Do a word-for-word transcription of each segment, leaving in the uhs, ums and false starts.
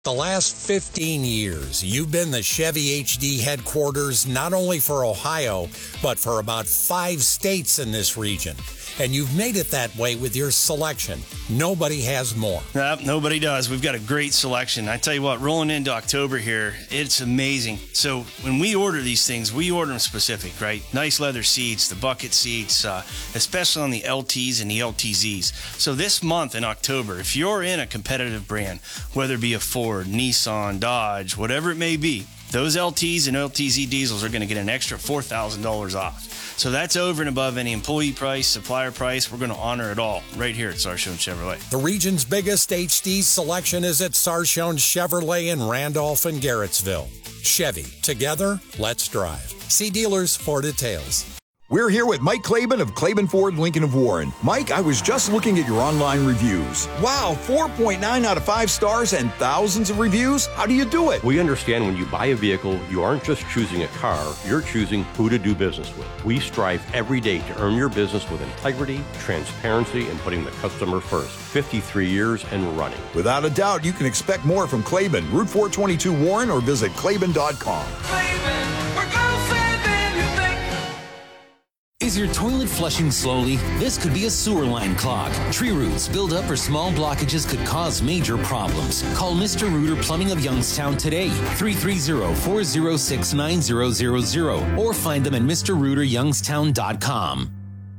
The last fifteen years, you've been the Chevy H D headquarters not only for Ohio, but for about five states in this region. And you've made it that way with your selection. Nobody has more. Nope, nobody does. We've got a great selection. I tell you what, rolling into October here, it's amazing. So when we order these things, we order them specific, right? Nice leather seats, the bucket seats, uh, especially on the L Ts and the L T Zs. So this month in October, if you're in a competitive brand, whether it be a Ford, Nissan, Dodge, whatever it may be, those L Ts and L T Z diesels are going to get an extra four thousand dollars off. So that's over and above any employee price, supplier price. We're going to honor it all right here at Sarshone Chevrolet. The region's biggest H D selection is at Sarshone Chevrolet in Randolph and Garrettsville. Chevy, together, let's drive. See dealers for details. We're here with Mike Claiborne of Claiborne Ford Lincoln of Warren. Mike, I was just looking at your online reviews. Wow, four point nine out of five stars and thousands of reviews? How do you do it? We understand when you buy a vehicle, you aren't just choosing a car, you're choosing who to do business with. We strive every day to earn your business with integrity, transparency, and putting the customer first. fifty-three years and running. Without a doubt, you can expect more from Claiborne, Route four twenty-two Warren, or visit Claiborne dot com. Claiborne, we're going further than you think. Is your toilet flushing slowly? This could be a sewer line clog. Tree roots, buildup, or small blockages could cause major problems. Call Mister Rooter Plumbing of Youngstown today, three three zero, four zero six, nine zero zero zero, or find them at Mr Rooter Youngstown dot com.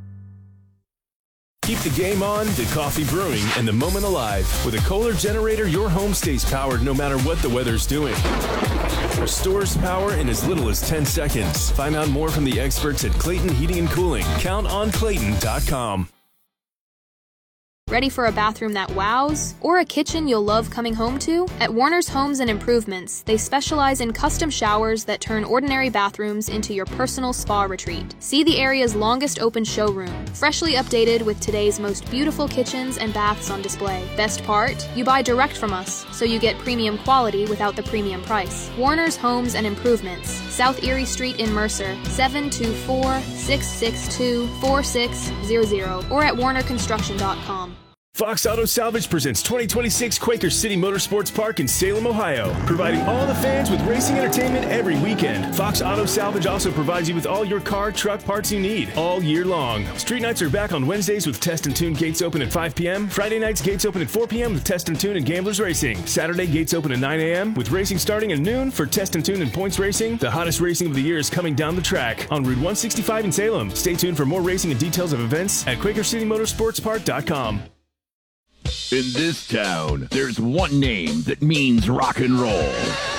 Keep the game on, the coffee brewing, and the moment alive. With a Kohler generator, your home stays powered no matter what the weather's doing. Restores power in as little as ten seconds. Find out more from the experts at Clayton Heating and Cooling. Count on Clayton dot com. Ready for a bathroom that wows? Or a kitchen you'll love coming home to? At Warner's Homes and Improvements, they specialize in custom showers that turn ordinary bathrooms into your personal spa retreat. See the area's longest open showroom, freshly updated with today's most beautiful kitchens and baths on display. Best part? You buy direct from us, so you get premium quality without the premium price. Warner's Homes and Improvements, South Erie Street in Mercer, seven two four, six six two, four six zero zero, or at warner construction dot com. Fox Auto Salvage presents twenty twenty-six Quaker City Motorsports Park in Salem, Ohio, providing all the fans with racing entertainment every weekend. Fox Auto Salvage also provides you with all your car, truck parts you need all year long. Street nights are back on Wednesdays with Test and Tune gates open at five p.m. Friday nights gates open at four p.m. with Test and Tune and Gamblers Racing. Saturday gates open at nine a.m. with racing starting at noon for Test and Tune and Points Racing. The hottest racing of the year is coming down the track on Route one sixty-five in Salem. Stay tuned for more racing and details of events at Quaker City Motorsports Park dot com. In this town, there's one name that means rock and roll.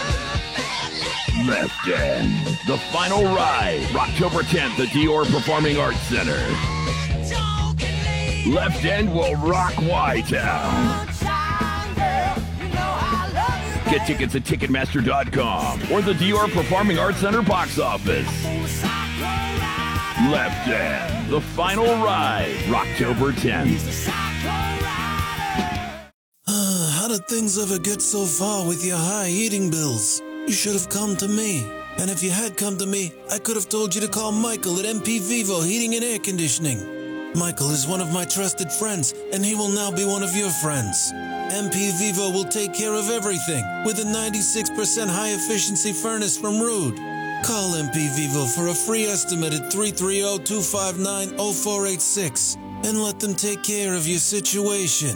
Left End, the final ride, October tenth at Dior Performing Arts Center. Left End will rock Y-Town. Get tickets at Ticketmaster dot com or the Dior Performing Arts Center box office. Left End, the final ride, October tenth. How did things ever get so far with your high heating bills? You should have come to me. And if you had come to me, I could have told you to call Michael at M P Vivo Heating and Air Conditioning. Michael is one of my trusted friends, and he will now be one of your friends. M P Vivo will take care of everything with a ninety-six percent high-efficiency furnace from Rude. Call M P Vivo for a free estimate at three three zero, two five nine, zero four eight six and let them take care of your situation.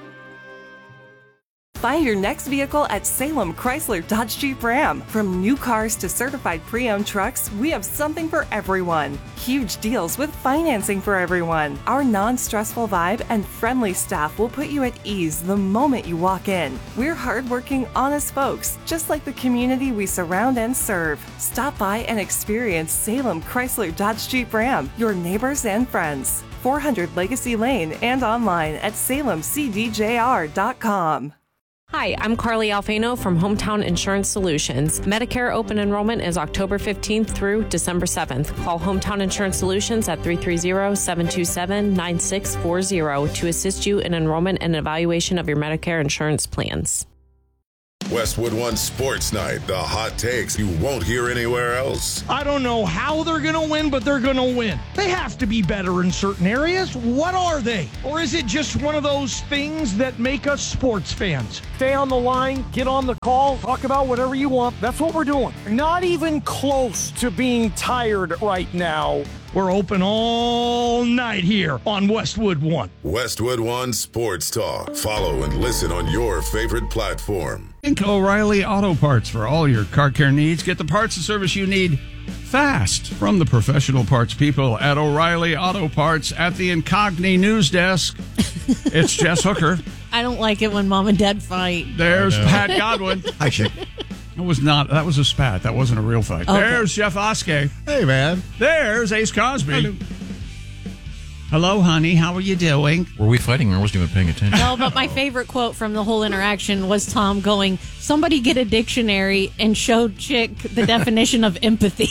Find your next vehicle at Salem Chrysler Dodge Jeep Ram. From new cars to certified pre-owned trucks, we have something for everyone. Huge deals with financing for everyone. Our non-stressful vibe and friendly staff will put you at ease the moment you walk in. We're hardworking, honest folks, just like the community we surround and serve. Stop by and experience Salem Chrysler Dodge Jeep Ram, your neighbors and friends. four hundred Legacy Lane and online at salem c d j r dot com. Hi, I'm Carly Alfano from Hometown Insurance Solutions. Medicare open enrollment is October fifteenth through December seventh. Call Hometown Insurance Solutions at three three zero, seven two seven, nine six four zero to assist you in enrollment and evaluation of your Medicare insurance plans. Westwood One Sports Night, the hot takes you won't hear anywhere else. I don't know how they're going to win, but they're going to win. They have to be better in certain areas. What are they? Or is it just one of those things that make us sports fans? Stay on the line, get on the call, talk about whatever you want. That's what we're doing. Not even close to being tired right now. We're open all night here on Westwood One. Westwood One Sports Talk. Follow and listen on your favorite platform. Think O'Reilly Auto Parts for all your car care needs. Get the parts and service you need fast from the professional parts people at O'Reilly Auto Parts at the Incogni News Desk. It's Jess Hooker. I don't like it when mom and dad fight. There's Pat Godwin. Hi, Chick. It was not. That was a spat. That wasn't a real fight. Okay. There's Jeff Oskey. Hey, man. There's Ace Cosby. Hello. Hello, honey. How are you doing? Were we fighting? I wasn't even paying attention. No, but my favorite quote from the whole interaction was Tom going, "Somebody get a dictionary and show Chick the definition of empathy."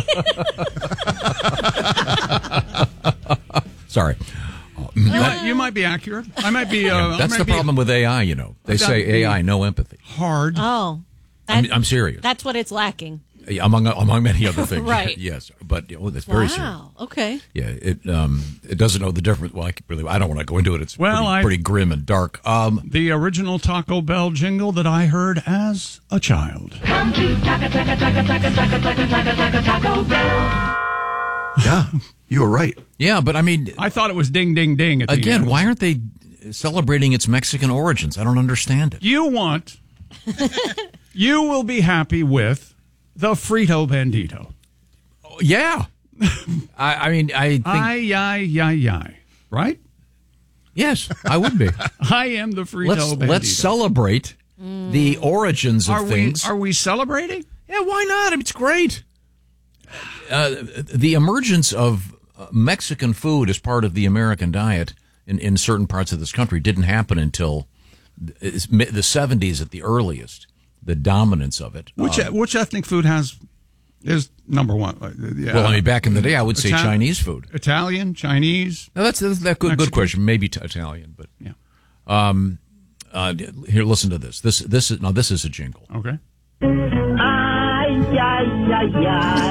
Sorry. You, might, you might be accurate. I might be. Uh, yeah, that's might the be, problem with A I, you know. They say A I, no empathy. Hard. Oh. I'm, I'm serious. That's what it's lacking. Among among many other things. Right. Yes. But oh, that's very serious. Wow. Okay. Yeah. It um it doesn't know the difference. Well, I really I don't want to go into it. It's well, pretty, I, pretty grim and dark. Um, the original Taco Bell jingle that I heard as a child. Come to Taco, Taco, Taco, Taco, Taco, Taco, Taco, Taco, Taco Bell. Yeah, you were right. Yeah, but I mean, I thought it was ding, ding, ding. At the again, end. why aren't they celebrating its Mexican origins? I don't understand it. You want. You will be happy with the Frito Bandito. Oh, yeah. I, I mean, I think... Ay, ay, ay, ay. Right? Yes, I would be. I am the Frito let's, Bandito. Let's celebrate mm. the origins of are things. We, are we celebrating? Yeah, why not? I mean, it's great. Uh, the emergence of Mexican food as part of the American diet in, in certain parts of this country didn't happen until the seventies at the earliest. The dominance of it. Which uh, which ethnic food has is number one? Yeah. Well, I mean, back in the day, I would say Itali- Chinese food. Italian, Chinese. No, that's that's that good, good question. Maybe t- Italian, but yeah. Um, uh, here, listen to this. This this is now this is a jingle. Okay. Ay, ay, ay,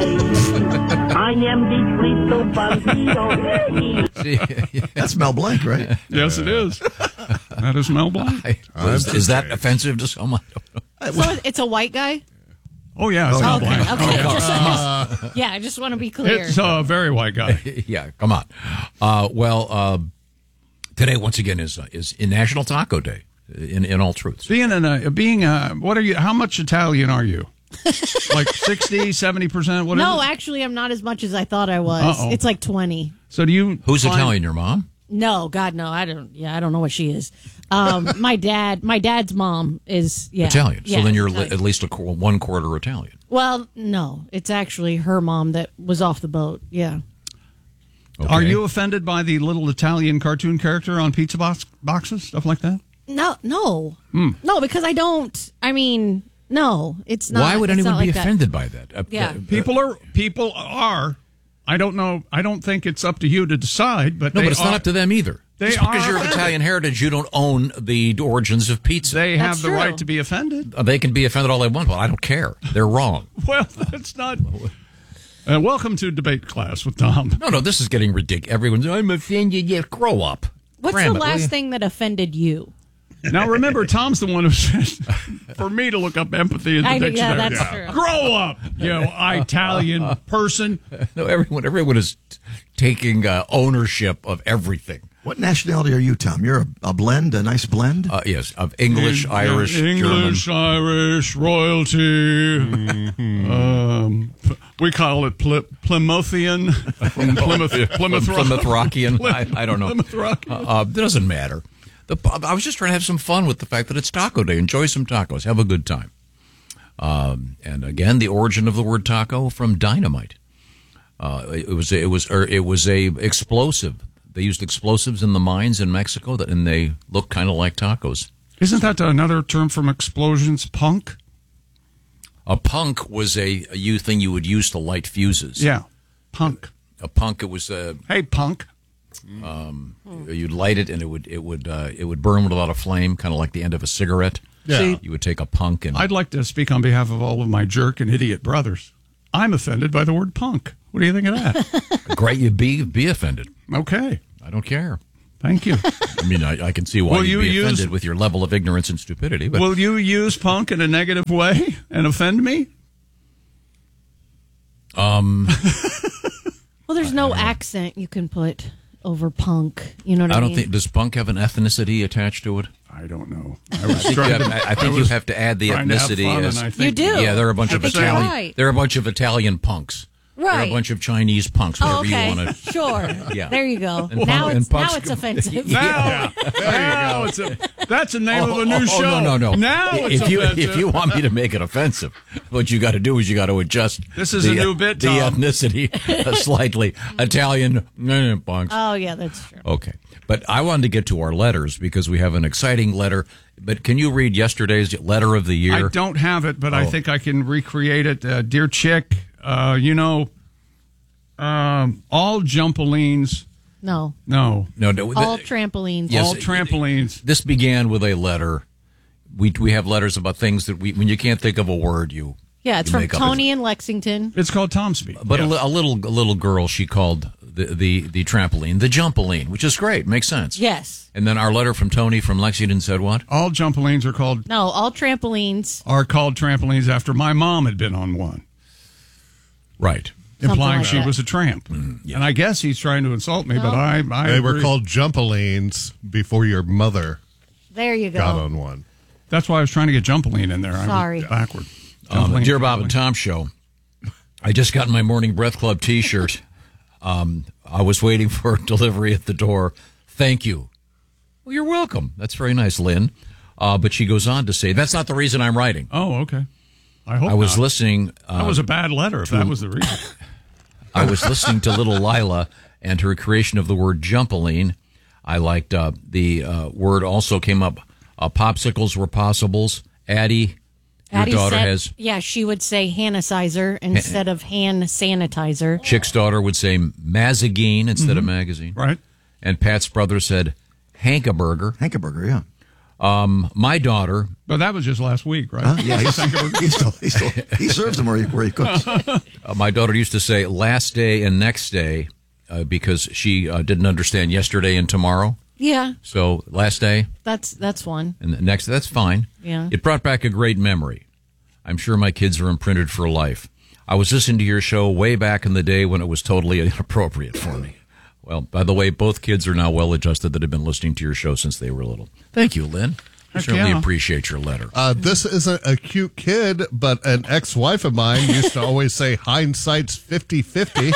ay. I am the Frito Bandito. That's Mel Blanc, right? Yes, it is. That is Mel Blanc. I, is, is that offensive to someone? So it's a white guy? Oh, yeah. It's oh, Mel okay, Blanc. okay. Oh, Just, uh, just, yeah, I just want to be clear. It's a very white guy. Yeah, come on. Uh, well, uh, today, once again, is uh, is in National Taco Day, in, in all truths. Being, in a, being a, what are you, how much Italian are you? Like sixty, seventy percent? What no, is it? actually, I'm not as much as I thought I was. Uh-oh. It's like twenty. So do you... Who's find- Italian, your mom? No, God, no. I don't. Yeah, I don't know what she is. Um, my dad, my dad's mom is yeah, Italian. So yeah, then you're Italian. at least a qu- one quarter Italian. Well, no, it's actually her mom that was off the boat. Yeah. Okay. Are you offended by the little Italian cartoon character on pizza box boxes, stuff like that? No, no, mm. no, because I don't. I mean, no, it's not. Why would it's anyone not be like offended that. by that? Uh, Yeah, uh, people are. People are. I don't know. I don't think it's up to you to decide. But no, they but it's are, not up to them either. They Just because are you're of offended. Italian heritage, you don't own the origins of pizza. They That's have the true. right to be offended. Uh, they can be offended all they want. Well, I don't care. They're wrong. Well, that's not. Uh, welcome to debate class with Tom. No, no, this is getting ridiculous. Everyone's, I'm offended. Yeah, grow up. What's Cram the it, will last you? thing that offended you? Now, remember, Tom's the one who said for me to look up empathy in the I know, dictionary. yeah, that's true. Grow up, you know, Italian person. No, everyone, everyone is t- taking uh, ownership of everything. What nationality are you, Tom? You're a, a blend, a nice blend? Uh, yes, of English, In- Irish, English, German. Irish, royalty. Mm-hmm. Um, we call it Ply- Plymouthian from Plymouth, Plymouth, Rock. Plymouth Rockian. I, I don't know. Plymouth Rock. Uh, uh, it doesn't matter. The, I was just trying to have some fun with the fact that it's Taco Day. Enjoy some tacos. Have a good time. Um, and again, the origin of the word taco from dynamite. Uh, it was it was or it was a explosive. They used explosives in the mines in Mexico, that and they look kind of like tacos. Isn't that another term from explosions? Punk. A punk was a, a you thing you would use to light fuses. Yeah, punk. A punk. It was a hey punk. Um, you'd light it and it would it would uh, it would burn with a lot of flame, kind of like the end of a cigarette. Yeah. See, you would take a punk and I'd like to speak on behalf of all of my jerk and idiot brothers. I'm offended by the word punk. What do you think of that? Great, you be be offended. Okay. I don't care. Thank you. I mean, I, I can see why Will you'd you be offended use- with your level of ignorance and stupidity. But Will you use punk in a negative way and offend me? Um, Well, there's no accent you can put over punk. You know what I, I don't mean? think does punk have an ethnicity attached to it. I don't know. I, think, you have, I think I you was have to add the trying to have ethnicity. fun, as, and I think- You do. Yeah, there are a bunch I of think you're Italian. right. There are a bunch of Italian punks. There are Right. a bunch of Chinese punks. Whatever Oh, okay. you want to. Sure. Yeah. There you go. And now punk- it's and punks now it's can- offensive. Now, now it's a, that's the name of a new oh, show. Oh, no, no, no. Now it's if you offensive. if you want me to make it offensive, what you got to do is you got to adjust. This is the, a new bit, The Tom. ethnicity uh, slightly Italian eh, punks. Oh yeah, that's true. Okay, but I wanted to get to our letters because we have an exciting letter. But can you read yesterday's letter of the year? I don't have it, but I Oh. think I can recreate it. Uh, Dear Chick, uh, you know, um, all jumpolines. No. No. No, no. All trampolines. Yes, all trampolines. This began with a letter. We we have letters about things that we when you can't think of a word, you Yeah, it's you from make up Tony in Lexington. It's called Tom Speed. But a, li- a little a little girl, she called the, the the trampoline the jumpoline, which is great, makes sense. Yes. And then our letter from Tony from Lexington said what? All jumpolines are called No, all trampolines. are called trampolines after my mom had been on one, Right. implying like she that. was a tramp. And I guess he's trying to insult me, but No. I, I They were agree. called jumpolines before your mother There you go. got on one. That's why I was trying to get jumpoline in there. I was Sorry. backward. Um, Jumpoline, Dear Bob and trampoline. Tom show, I just got my Morning Breath Club T-shirt. Um, I was waiting for delivery at the door. Thank you. Well, you're welcome. That's very nice, Lynn. Uh, but she goes on to say, that's not the reason I'm writing. Oh, okay. I hope I was not. listening. Uh, That was a bad letter, if that was the reason. I was listening to little Lila and her creation of the word jumpoline. I liked uh, the uh, word also came up. Uh, popsicles were possibles. Addie, your Addie daughter said, has. yeah, she would say Hannisizer instead of hand sanitizer. Chick's daughter would say Mazagine instead of magazine. Right. And Pat's brother said Hankaburger. Hankaburger, yeah. Um, my daughter. But that was just last week, right? Huh? Yeah, he's, he's still, he's still, he serves them where he, where he cooks. Uh, my daughter used to say last day and next day uh, because she uh, didn't understand yesterday and tomorrow. Yeah, So last day that's that's one. and the next, that's fine. Yeah. It brought back a great memory. I'm sure my kids are imprinted for life. I was listening to your show way back in the day when it was totally inappropriate for me. Well, by the way, both kids are now well adjusted that have been listening to your show since they were little. Thank you, Lynn. I Heck certainly yeah. appreciate your letter. Uh, this isn't a cute kid, but an ex-wife of mine used to always say hindsight's fifty-fifty.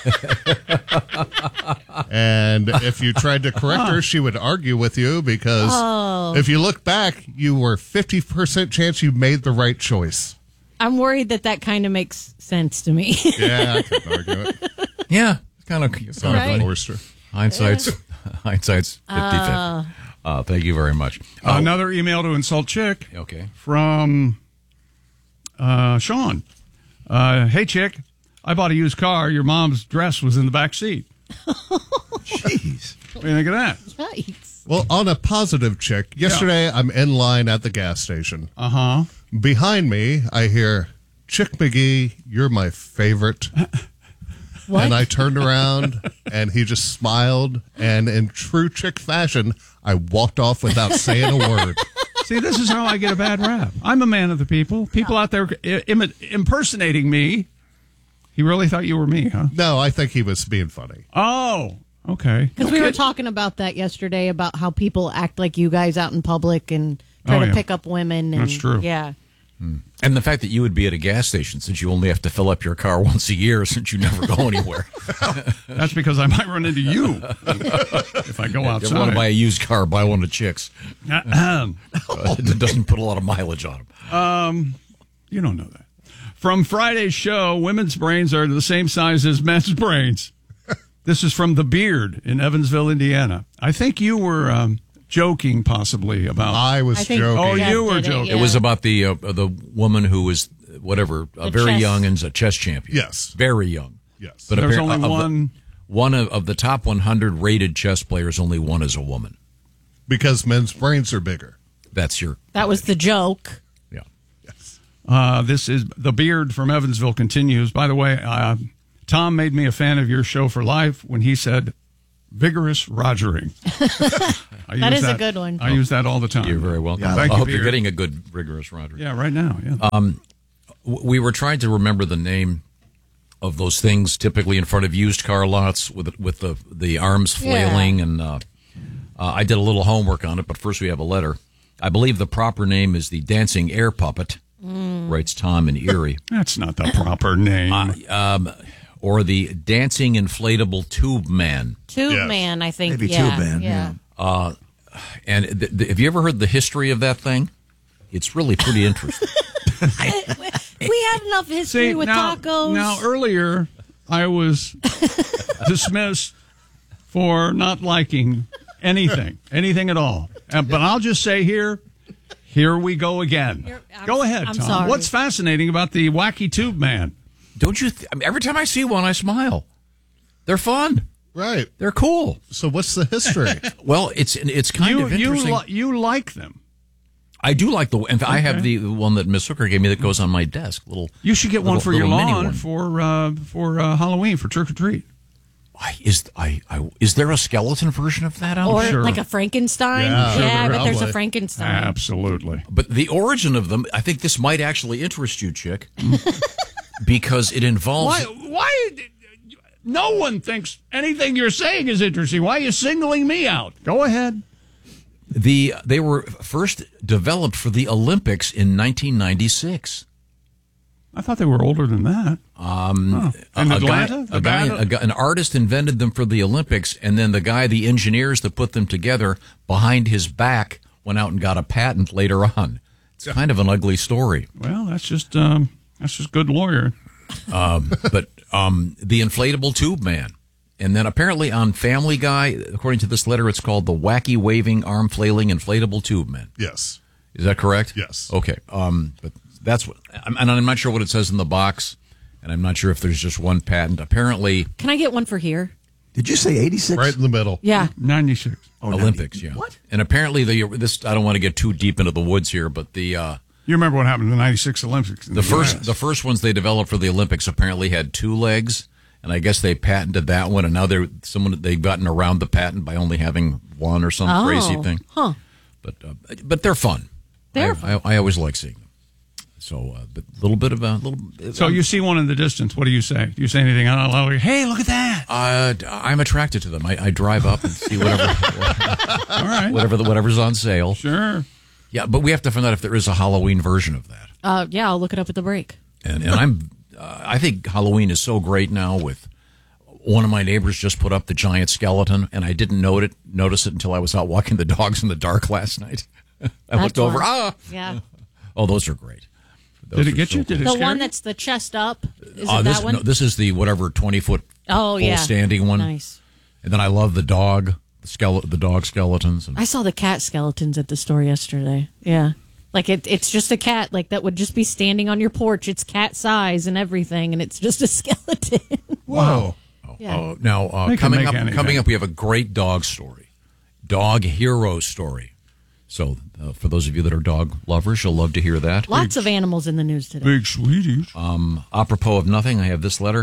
And if you tried to correct her, she would argue with you because Oh. if you look back, you were fifty percent chance you made the right choice. I'm worried that that kind of makes sense to me. Yeah, I couldn't argue it. Yeah, kind of, kind of Sorry, funny. Forster. Hindsight's hindsight's fifty-fifty. Uh. Uh, thank you very much. Uh, Another email to insult Chick. Okay. From uh, Sean. Uh, hey, Chick. I bought a used car. Your mom's dress was in the back seat. Jeez. What do you think of that? Yikes. Well, on a positive chick, yesterday I'm in line at the gas station. Uh huh. Behind me, I hear, Chick McGee, you're my favorite. What? And I turned around and he just smiled. And in true chick fashion, I walked off without saying a word. See, this is how I get a bad rap. I'm a man of the people. People out there Im- impersonating me. He really thought you were me, huh? No, I think he was being funny. Oh, okay. Because we were talking about that yesterday about how people act like you guys out in public and try Oh, to yeah. pick up women. And, That's true. Yeah. And the fact that you would be at a gas station since you only have to fill up your car once a year since you never go anywhere. That's because I might run into you if I go outside. If you want to buy a used car, buy one of Chick's. Ahem. Uh, it doesn't put a lot of mileage on them. Um, you don't know that. From Friday's show, women's brains are the same size as men's brains. This is from The Beard in Evansville, Indiana. I think you were um, joking possibly about. I was I think joking. Oh, Jeff you were did it, joking. yeah. It was about the uh, the woman who was whatever, uh, The very chess- young and a chess champion. Yes. very young. Yes. But There's appar- only of the- one. one of, of the top one hundred rated chess players. Only one is a woman. Because men's brains are bigger. That's your. That was the joke. Yeah. Uh, this is the beard from Evansville continues. By the way, uh, Tom made me a fan of your show for life when he said vigorous rogering. I That use is a good one. I use that all the time. You're very welcome. Yeah, I thank you, hope Beard. you're getting a good rigorous Roger. Yeah, right now. Yeah. Um, w- we were trying to remember the name of those things typically in front of used car lots with with the the arms flailing, Yeah. and uh, uh, I did a little homework on it. But first, we have a letter. I believe the proper name is the dancing air puppet. Mm. Writes Tom in Erie. That's not the proper name. Uh, um, or the dancing inflatable tube man. Tube Yes. man, I think. Maybe yeah, Tube Man, Yeah. Uh, and th- th- have you ever heard the history of that thing? It's really pretty interesting. We had enough history See, with now, tacos. now, earlier, I was dismissed for not liking anything, anything at all. Uh, but I'll just say here, here we go again. Go ahead, I'm Tom. sorry. What's fascinating about the wacky tube man? Don't you? Th- I mean, every time I see one, I smile. They're fun. Right. They're cool. So what's the history? Well, it's it's kind you, of interesting. You, li- you like them. I do like the. In fact, I have Okay. the one that Miss Hooker gave me that goes on my desk. Little. You should get one little- for your little mini lawn one. for uh, for uh, Halloween for trick or treat. I, is I, I is there a skeleton version of that out Or there? like a Frankenstein. Yeah. Sure, Yeah, I there bet there's a probably. Frankenstein. Absolutely. But the origin of them, I think this might actually interest you, Chick, because it involves. Why? Why? No one thinks anything you're saying is interesting. Why are you singling me out? Go ahead. The they were first developed for the Olympics in nineteen ninety-six. I thought they were older than that. Um, Oh. a- In a Atlanta? guy, a guy, Nevada? a guy, an artist invented them for the Olympics, and then the guy, the engineers that put them together, behind his back, went out and got a patent later on. It's kind of an ugly story. Well, that's just um, that's just good lawyer. Um, but um, the inflatable tube man. And then apparently on Family Guy, according to this letter, it's called the wacky waving arm flailing inflatable tube man. Yes. Is that correct? Yes. Okay. Um, but that's what, I'm- and I'm not sure what it says in the box, and I'm not sure if there's just one patent. Apparently, Can I get one for here? Did you say eighty-six? Right in the middle. Yeah. ninety-six. Oh, Olympics, yeah. What? And apparently, the this I don't want to get too deep into the woods here, but the uh, You remember what happened in the ninety-six Olympics? in the first U S. the first ones they developed for the Olympics apparently had two legs, and I guess they patented that one, and now they're someone they've gotten around the patent by only having one or some Oh. crazy thing. Huh. But uh, but they're fun. They're I, I, I always like seeing them. So, uh, but a little bit of a little. So you see one in the distance. What do you say? Do you say anything out loud? Hey, look at that! Uh, I'm attracted to them. I, I drive up and see whatever, All right. whatever, the, whatever's on sale. Sure. Yeah, but we have to find out if there is a Halloween version of that. Uh, yeah, I'll look it up at the break. And and I'm, uh, I think Halloween is so great now. With one of my neighbors just put up the giant skeleton, and I didn't note it, notice it until I was out walking the dogs in the dark last night. I That's looked over. fun. Ah, Yeah. oh, those are great. Those Did it are get so you? Did cool. it The scare one you? that's the chest up. Is Uh, it this, that one? No, this is the whatever twenty foot oh, full yeah. standing one. Nice. And then I love the dog, the skele- the dog skeletons. And I saw the cat skeletons at the store yesterday. Yeah. Like it, it's just a cat like that would just be standing on your porch. It's cat size and everything, and it's just a skeleton. Whoa. Yeah. Oh, now uh, They can coming make up, anything. coming up, we have a great dog story, dog hero story. So, uh, for those of you that are dog lovers, you'll love to hear that. Lots of animals in the news today. Big sweeties. Um, apropos of nothing, I have this letter.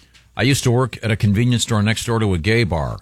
I used to work at a convenience store next door to a gay bar.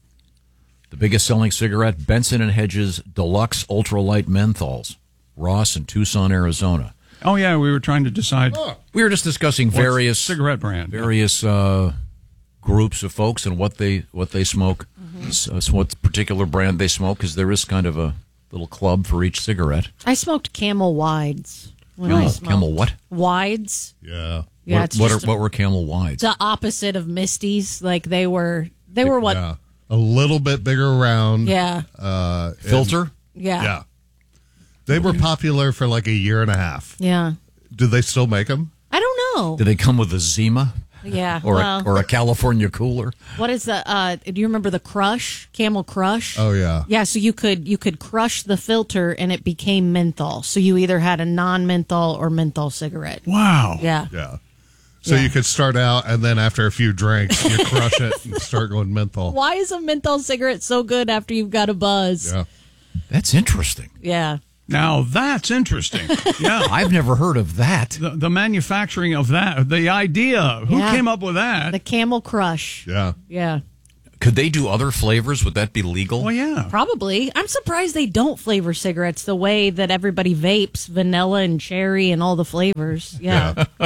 The biggest selling cigarette, Benson and Hedges Deluxe Ultralight Menthols, Ross in Tucson, Arizona. Oh yeah, we were trying to decide. We were just discussing what's various cigarette brand. various uh, groups of folks and what they what they smoke, so, so what particular brand they smoke, because there is kind of a little club for each cigarette. I smoked Camel Wides when I Camel, smoked. Camel what? Wides. Yeah. Yeah, what it's what, just are, what were Camel Wides? the opposite of Misties. Like they were, they were what? Yeah. A little bit bigger round. Yeah. Uh, and- Filter? Yeah. Yeah. They were popular for like a year and a half. Yeah. Do they still make them? I don't know. Do they come with a Zima? Yeah. Or well, a, or a California cooler? what is the? Uh, do you remember the Crush? Camel Crush. Oh yeah. Yeah, so you could you could crush the filter and it became menthol. So you either had a non-menthol or menthol cigarette. Wow. Yeah. Yeah. So Yeah. you could start out and then after a few drinks you crush it and start going menthol. Why is a menthol cigarette so good after you've got a buzz? Yeah. That's interesting. Yeah. Now that's interesting. Yeah, I've never heard of that. The, the manufacturing of that, the idea. Who Yeah. came up with that? The Camel Crush. Yeah. Yeah. Could they do other flavors? Would that be legal? Well, yeah. Probably. I'm surprised they don't flavor cigarettes the way that everybody vapes, vanilla and cherry and all the flavors. Yeah. Yeah.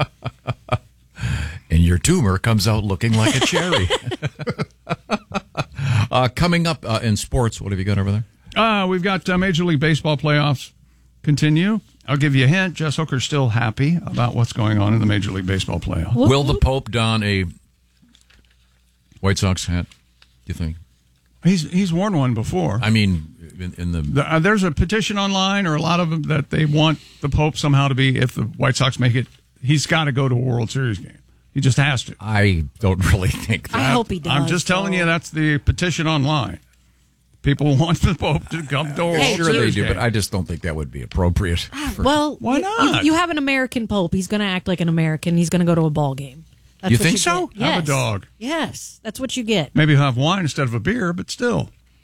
And your tumor comes out looking like a cherry. uh, coming up uh, in sports, what have you got over there? Uh, we've got uh, Major League Baseball playoffs continue. I'll give you a hint. Jess Hooker's still happy about what's going on in the Major League Baseball playoffs. Will the Pope don a White Sox hat, do you think? He's he's worn one before. I mean, in, in the... the uh, there's a petition online, or a lot of them, that they want the Pope somehow to be, if the White Sox make it, he's got to go to a World Series game. He just has to. I don't really think that. I hope he does. I'm just telling you, that's the petition online. People want the Pope to come to a World Sure Series they do, game. but I just don't think that would be appropriate. for- Well, Why you- not? You, you have an American Pope. He's going to act like an American. He's going to go to a ball game. That's You what think so? get. Yes. Have a dog. Yes. That's what you get. Maybe he'll have wine instead of a beer, but still.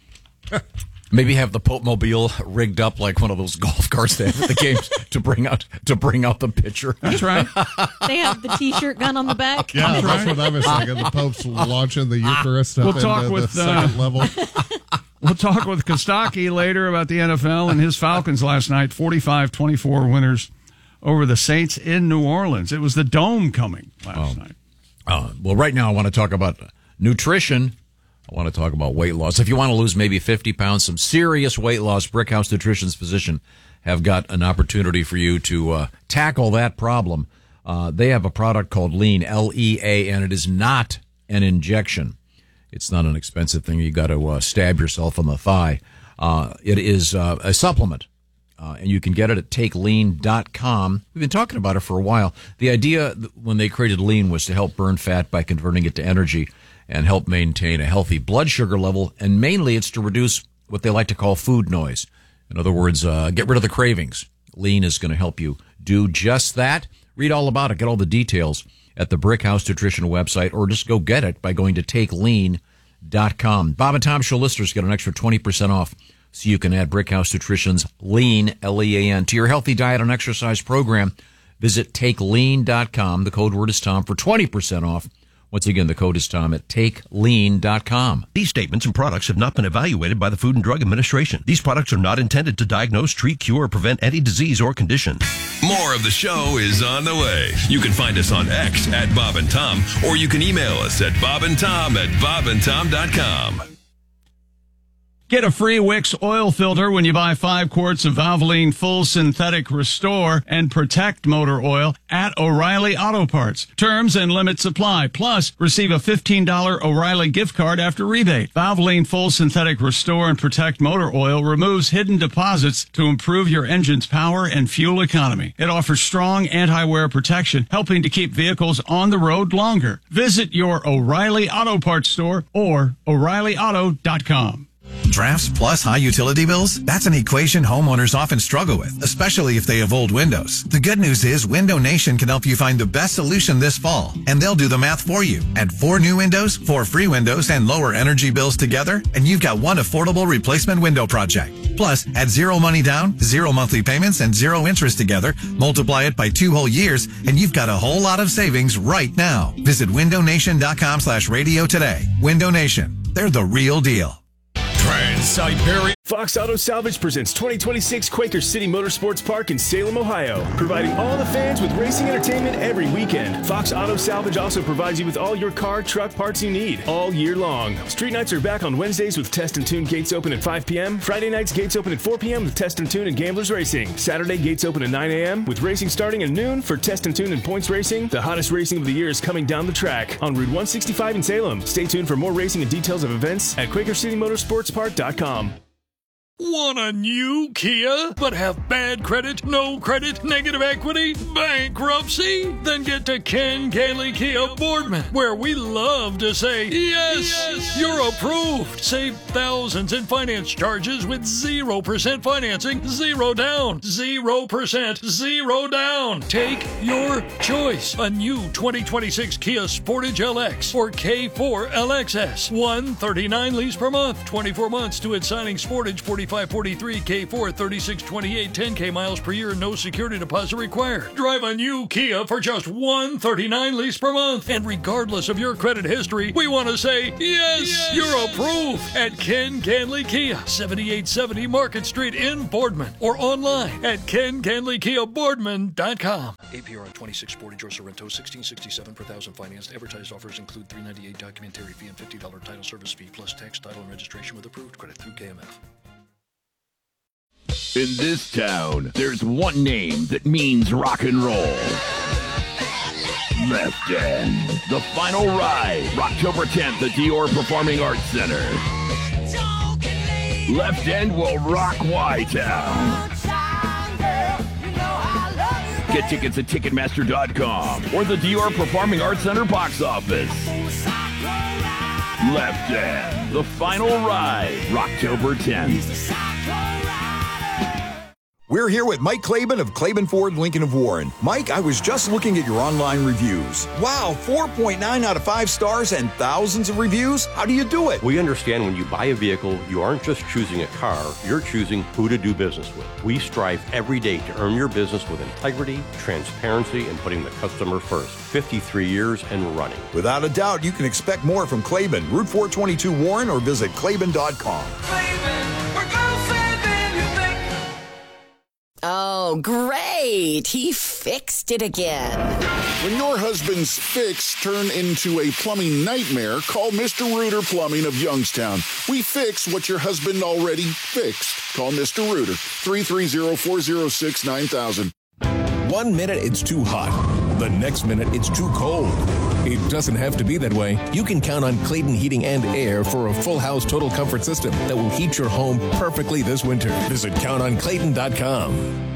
Maybe have the Pope Mobile rigged up like one of those golf carts they have at the games to bring out to bring out the pitcher. That's right. They have the T-shirt gun on the back. Yeah, That's that's right. what I was thinking. The Pope's launching the Eucharist up We'll talk into with, the uh, second level. We'll talk with Kostaki later about the N F L and his Falcons last night, forty-five twenty-four winners over the Saints in New Orleans. It was the Dome coming last Oh. night. Uh, well, right now I want to talk about nutrition. I want to talk about weight loss. If you want to lose maybe fifty pounds, some serious weight loss, Brickhouse Nutrition's physician have got an opportunity for you to uh, tackle that problem. Uh, they have a product called Lean, L E A, and it is not an injection. It's not an expensive thing. You got to uh, stab yourself in the thigh. Uh, it is uh, a supplement. Uh, and you can get it at take lean dot com. We've been talking about it for a while. The idea when they created Lean was to help burn fat by converting it to energy and help maintain a healthy blood sugar level. And mainly it's to reduce what they like to call food noise. In other words, uh, get rid of the cravings. Lean is going to help you do just that. Read all about it. Get all the details at the Brickhouse Nutrition website, or just go get it by going to take lean dot com. Bob and Tom Show listeners get an extra twenty percent off. So you can add Brickhouse Nutrition's Lean, L E A N, to your healthy diet and exercise program. Visit take lean dot com. The code word is Tom for twenty percent off. Once again, the code is Tom at take lean dot com. These statements and products have not been evaluated by the Food and Drug Administration. These products are not intended to diagnose, treat, cure, or prevent any disease or condition. More of the show is on the way. You can find us on X at Bob and Tom, or you can email us at bob and tom at bob and tom dot com. Get a free Wix oil filter when you buy five quarts of Valvoline Full Synthetic Restore and Protect motor oil at O'Reilly Auto Parts. Terms and limits apply. Plus, receive a fifteen dollars O'Reilly gift card after rebate. Valvoline Full Synthetic Restore and Protect motor oil removes hidden deposits to improve your engine's power and fuel economy. It offers strong anti-wear protection, helping to keep vehicles on the road longer. Visit your O'Reilly Auto Parts store or O'Reilly Auto dot com. Drafts plus high utility bills? That's an equation homeowners often struggle with, especially if they have old windows. The good news is Window Nation can help you find the best solution this fall, and they'll do the math for you. Add four new windows, four free windows, and lower energy bills together, and you've got one affordable replacement window project. Plus, add zero money down, zero monthly payments, and zero interest together, multiply it by two whole years, and you've got a whole lot of savings right now. Visit window nation dot com slash radio today. Window Nation. They're the real deal. Trans-Siberian. Fox Auto Salvage presents twenty twenty-six Quaker City Motorsports Park in Salem, Ohio, providing all the fans with racing entertainment every weekend. Fox Auto Salvage also provides you with all your car, truck parts you need all year long. Street nights are back on Wednesdays with Test and Tune gates open at five p.m. Friday nights gates open at four p.m. with Test and Tune and Gamblers Racing. Saturday gates open at nine a.m. with racing starting at noon for Test and Tune and Points Racing. The hottest racing of the year is coming down the track on Route one sixty-five in Salem. Stay tuned for more racing and details of events at Quaker City Motorsports Park dot com. Want a new Kia, but have bad credit, no credit, negative equity, bankruptcy? Then get to Ken Cayley Kia Boardman, where we love to say, yes, yes, you're approved. Save thousands in finance charges with zero percent financing, zero down, zero percent, zero down. Take your choice. A new twenty twenty-six Kia Sportage L X or K four L X S. one thirty-nine lease per month, twenty-four months to its signing Sportage, forty thirty-five forty-three, K four thirty-six twenty-eight, ten K miles per year, no security deposit required. Drive a new Kia for just one hundred thirty-nine dollars lease per month. And regardless of your credit history, we want to say, yes, yes, you're approved at Ken Canley Kia, seventy-eight seventy Market Street in Boardman, or online at ken canley kia boardman dot com. A P R on twenty-six forty George Sorrento, sixteen sixty-seven per thousand financed. Advertised offers include three ninety-eight documentary fee and fifty dollars title service fee plus tax, title, and registration with approved credit through K M F. In this town, there's one name that means rock and roll. Left End. The final ride, October tenth at Dior Performing Arts Center. Left End will rock Y-Town. Get tickets at Ticketmaster dot com or the Dior Performing Arts Center box office. Left End, the final ride, October tenth. We're here with Mike Claiborne of Claiborne Ford Lincoln of Warren. Mike, I was just looking at your online reviews. Wow, four point nine out of five stars and thousands of reviews? How do you do it? We understand when you buy a vehicle, you aren't just choosing a car, you're choosing who to do business with. We strive every day to earn your business with integrity, transparency, and putting the customer first. fifty-three years and running. Without a doubt, you can expect more from Claiborne, Route four twenty-two Warren, or visit Claiborne dot com. Oh, great! He fixed it again. When your husband's fix turned into a plumbing nightmare, call Mister Reuter Plumbing of Youngstown. We fix what your husband already fixed. Call Mister Reuter, three three zero, four zero six, nine thousand. One minute it's too hot. The next minute it's too cold. It doesn't have to be that way. You can count on Clayton Heating and Air for a full house total comfort system that will heat your home perfectly this winter. Visit count on clayton dot com.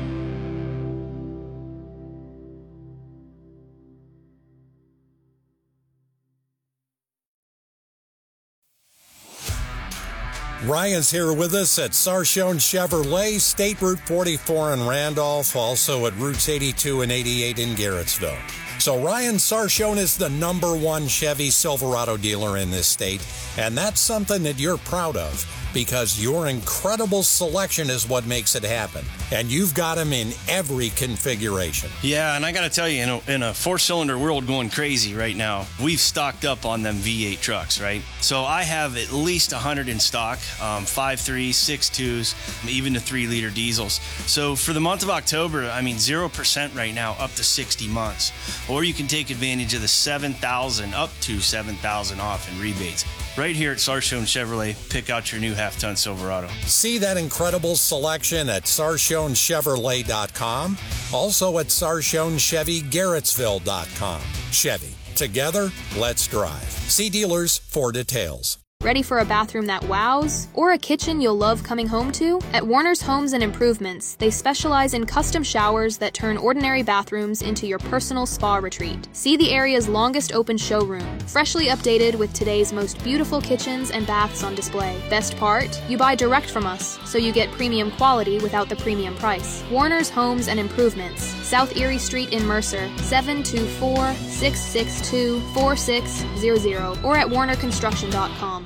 Ryan's here with us at Sarchone Chevrolet, State Route forty-four in Randolph, also at Routes eighty-two and eighty-eight in Garrettsville. So Ryan, Sarchone is the number one Chevy Silverado dealer in this state, and that's something that you're proud of because your incredible selection is what makes it happen. And you've got them in every configuration. Yeah, and I got to tell you, in a, in a four-cylinder world going crazy right now, we've stocked up on them V eight trucks, right? So I have at least one hundred in stock, um, five threes, six twos, even the three liter diesels. So for the month of October, I mean, zero percent right now, up to sixty months. Or you can take advantage of the seven thousand, up to seven thousand off in rebates. Right here at Sarchone Chevrolet, pick out your new half-ton Silverado. See that incredible selection at sarchone chevrolet dot com. Also at sarchone chevy garrettsville dot com. Chevy. Together, let's drive. See dealers for details. Ready for a bathroom that wows? Or a kitchen you'll love coming home to? At Warner's Homes and Improvements, they specialize in custom showers that turn ordinary bathrooms into your personal spa retreat. See the area's longest open showroom, freshly updated with today's most beautiful kitchens and baths on display. Best part? You buy direct from us, so you get premium quality without the premium price. Warner's Homes and Improvements, South Erie Street in Mercer, seven two four, six six two, four six zero zero, or at warner construction dot com.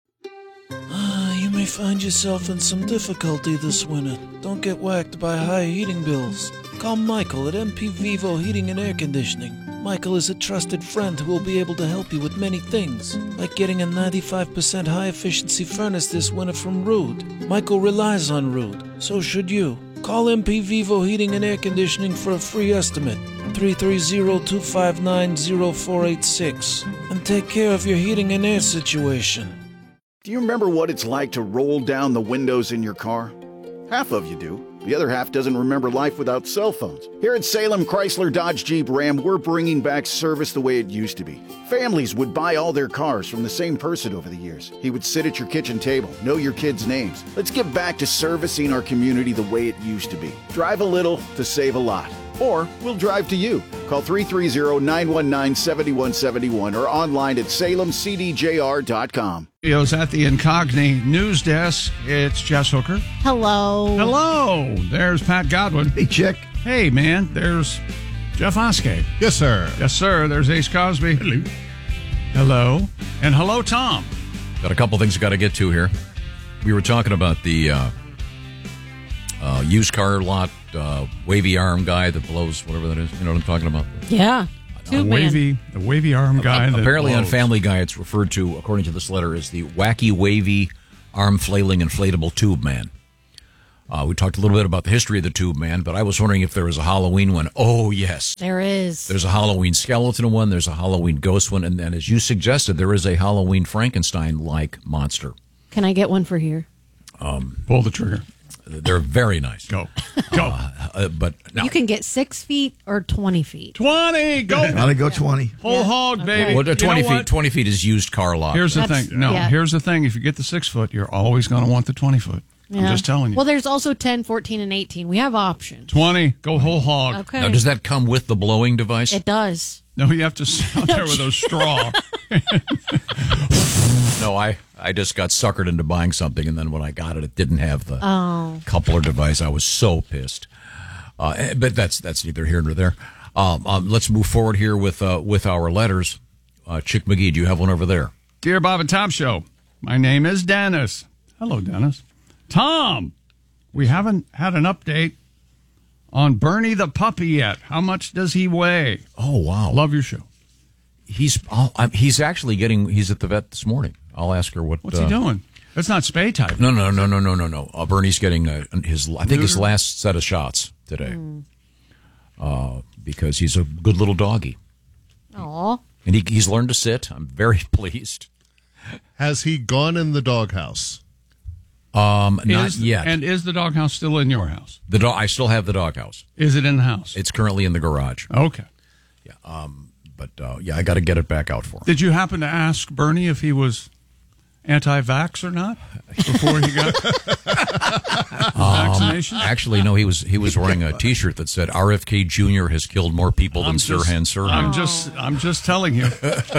Ah, you may find yourself in some difficulty this winter. Don't get whacked by high heating bills. Call Michael at M P Vivo Heating and Air Conditioning. Michael is a trusted friend who will be able to help you with many things, like getting a ninety-five percent high-efficiency furnace this winter from Rude. Michael relies on Rude, so should you. Call M P Vivo Heating and Air Conditioning for a free estimate, three three zero, two five nine, zero four eight six, and take care of your heating and air situation. Do you remember what it's like to roll down the windows in your car? Half of you do. The other half doesn't remember life without cell phones. Here at Salem Chrysler Dodge Jeep Ram, we're bringing back service the way it used to be. Families would buy all their cars from the same person over the years. He would sit at your kitchen table, know your kids' names. Let's get back to servicing our community the way it used to be. Drive a little to save a lot. Or we'll drive to you. Call three three zero, nine one nine, seven one seven one or online at salem c d j r dot com. At the Incogni News Desk, it's Jess Hooker. Hello. Hello. There's Pat Godwin. Hey, Chick. Hey, man. There's Jeff Oskey. Yes, sir. Yes, sir. There's Ace Cosby. Hello. Hello. And hello, Tom. Got a couple things we got to get to here. We were talking about the uh, uh, used car lot, uh, wavy arm guy that blows whatever that is. You know what I'm talking about? Yeah. The wavy, the wavy arm guy. that Apparently on blows. Family Guy, it's referred to, according to this letter, as the wacky, wavy, arm flailing, inflatable tube man. Uh, we talked a little bit about the history of the tube man, but I was wondering if there was a Halloween one. Oh, yes. There is. There's a Halloween skeleton one. There's a Halloween ghost one. And then, as you suggested, there is a Halloween Frankenstein-like monster. Can I get one for here? Um, Pull the trigger. They're very nice. Go. Go. Uh, uh, but now, You can get six feet or twenty feet. twenty. Go. Gotta go twenty. Whole hog, baby. well, You twenty know feet. what? Twenty feet is used car lot. Here's the That's- thing. No, yeah. here's the thing. If you get the six foot, you're always going to want the twenty foot. I'm Yeah. just telling you. Well, there's also ten, fourteen, and eighteen. We have options. twenty. Go whole hog. Okay. Now, does that come with the blowing device? It does. No, you have to sit out there with a straw. No, I, I just got suckered into buying something, and then when I got it, it didn't have the Oh. coupler device. I was so pissed. Uh, eh, but that's that's neither here nor there. Um, um, let's move forward here with uh, with our letters. Uh, Chick McGee, do you have one over there? Dear Bob and Tom Show, my name is Dennis. Hello, Dennis. Tom, we haven't had an update on Bernie the puppy yet. How much does he weigh? Oh, wow. Love your show. He's oh, I'm, he's actually getting. He's at the vet this morning. I'll ask her what. What's uh, he doing? That's not spay type. No, no, no, no, no, no, no. Uh, Bernie's getting uh, his. I think his Neuter? last set of shots today, uh, because he's a good little doggy, Aw. and he, he's learned to sit. I'm very pleased. Has he gone in the doghouse? Um, not Is- yet. And is the doghouse still in your house? The dog. I still have the doghouse. Is it in the house? It's currently in the garage. Okay. Yeah. Um. But uh, yeah, I got to get it back out for him. Did you happen to ask Bernie if he was anti-vax or not before he got vaccination? Um, actually, no. He was he was wearing a T-shirt that said "R F K Junior has killed more people than I'm Sir just- Han Sirhan." I'm just, I'm just telling you.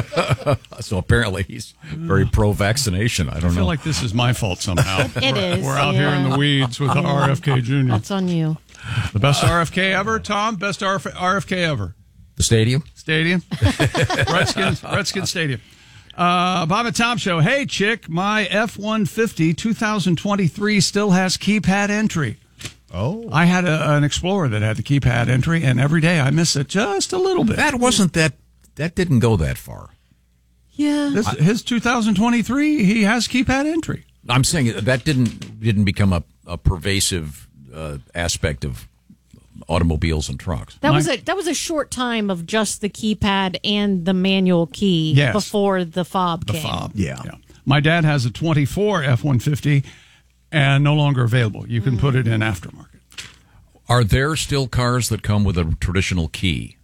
So apparently he's very pro-vaccination. I I don't feel know. like this is my fault somehow. It we're, is, We're out here in the yeah. weeds with the R F K Junior That's on you. The best R F K ever, Tom. Best R F K ever. The stadium. Stadium. Redskins. Redskins Stadium. Uh, Bob and Tom Show. Hey, chick, my F one fifty twenty twenty-three still has keypad entry. Oh. I had a, an Explorer that had the keypad entry, and every day I miss it just a little bit. That wasn't that. That didn't go that far. Yeah. This, his two thousand twenty-three, he has keypad entry. I'm saying that didn't didn't become a, a pervasive uh, aspect of automobiles and trucks. That was a that was a short time of just the keypad and the manual key Yes. before the fob The came. fob. Yeah. Yeah. My dad has a twenty-four F one fifty and no longer available. You can put it in aftermarket. Are there still cars that come with a traditional key?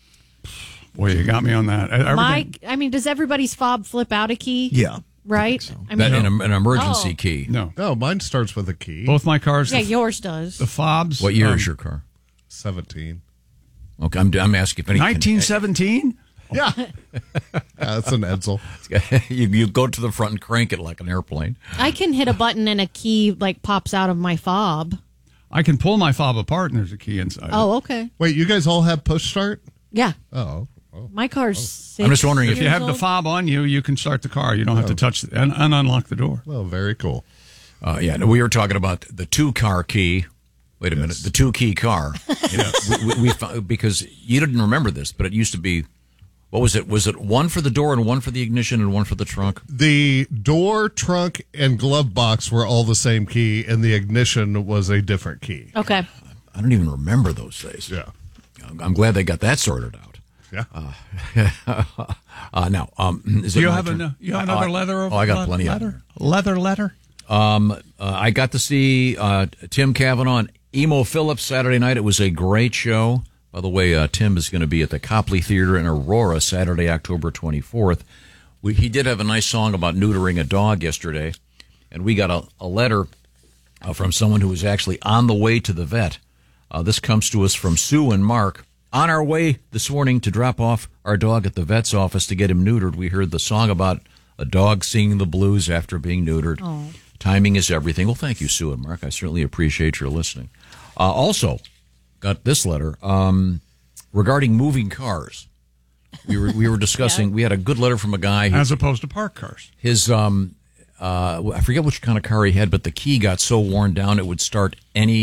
Boy, you got me on that. Everything- My, I mean, does everybody's fob flip out a key? Yeah. Right? I That mean, an, an emergency Oh. key. No. No, mine starts with a key. Both my cars, yeah, the, yours does. the fobs. What year um, is your car? seventeen. Okay, I'm, I'm asking if any. nineteen seventeen? Yeah. yeah. That's an Edsel. you, you go to the front and crank it like an airplane. I can hit a button and a key like pops out of my fob. I can pull my fob apart and there's a key inside. Oh, okay. Wait, you guys all have push start? Yeah. Oh. oh. My car's six I'm just wondering If you years have the old. fob on you, you can start the car. You don't have to touch it and, and unlock the door. Well, very cool. Uh, yeah, no, we were talking about the two car key. Wait a minute, the two key car. You know, we, we, we found, because you didn't remember this, but it used to be. What was it? Was it one for the door and one for the ignition and one for the trunk? The door, trunk, and glove box were all the same key, and the ignition was a different key. Okay. I don't even remember those days. Yeah. I'm glad they got that sorted out. Yeah. Uh, uh, now, um, is Do it you my have, turn? an, you have Uh, another leather over Oh, I got le- plenty of leather? Leather letter? Um, uh, I got to see uh, Tim Cavanaugh and Emo Phillips Saturday night. It was a great show. By the way, uh, Tim is going to be at the Copley Theater in Aurora Saturday, October twenty-fourth. We, he did have a nice song about neutering a dog yesterday, and we got a, a letter uh, from someone who was actually on the way to the vet. Uh, this comes to us from Sue and Mark. On our way this morning to drop off our dog at the vet's office to get him neutered, we heard the song about a dog singing the blues after being neutered. Oh. Timing is everything. Well, thank you, Sue and Mark. I certainly appreciate your listening. Uh, also, got this letter um, regarding moving cars. We were we were discussing. We had a good letter from a guy who, As opposed to park cars. his um uh I forget which kind of car he had, but the key got so worn down it would start any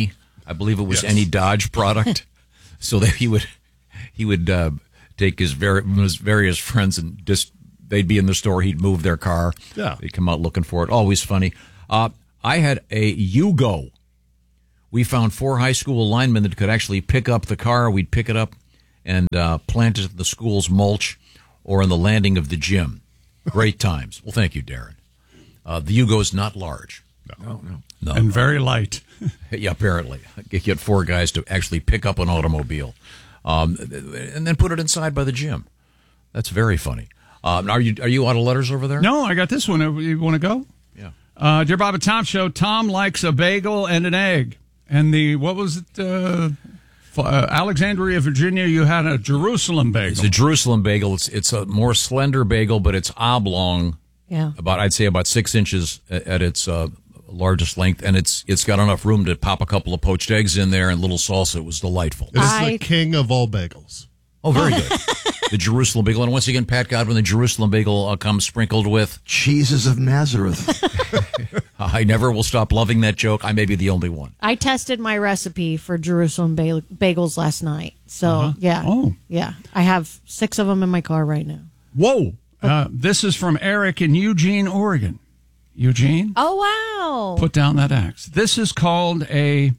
I believe it was Yes. any Dodge product. So that he would he would uh, take his, ver- his various friends and just they'd be in the store. He'd move their car. Yeah. They'd come out looking for it. Always funny. Uh, I had a Yugo. We found four high school linemen that could actually pick up the car. We'd pick it up and uh, plant it in the school's mulch or in the landing of the gym. Great times. Well, thank you, Darren. Uh, the Yugo is not large. No, no. No, and very light. Yeah, apparently. You get four guys to actually pick up an automobile um, and then put it inside by the gym. That's very funny. Um, are you are you out of letters over there? No, I got this one. You want to go? Yeah. Uh, Dear Bob and Tom Show, Tom likes a bagel and an egg. And the, what was it? Uh, f- uh, Alexandria, Virginia, you had a Jerusalem bagel. It's a Jerusalem bagel. It's it's a more slender bagel, but it's oblong. Yeah. About I'd say about six inches at, at its uh, largest length, and it's it's got enough room to pop a couple of poached eggs in there and a little salsa. It was delightful. It is I- the king of all bagels. Oh, very good. The Jerusalem bagel, and once again, Pat Godwin, the Jerusalem bagel uh, comes sprinkled with cheeses of Nazareth. I never will stop loving that joke. I may be the only one. I tested my recipe for Jerusalem ba- bagels last night. So, Uh-huh. yeah. Oh. Yeah. I have six of them in my car right now. Whoa. Uh, this is from Eric in Eugene, Oregon. Eugene, Oh, wow. put down that axe. This is called a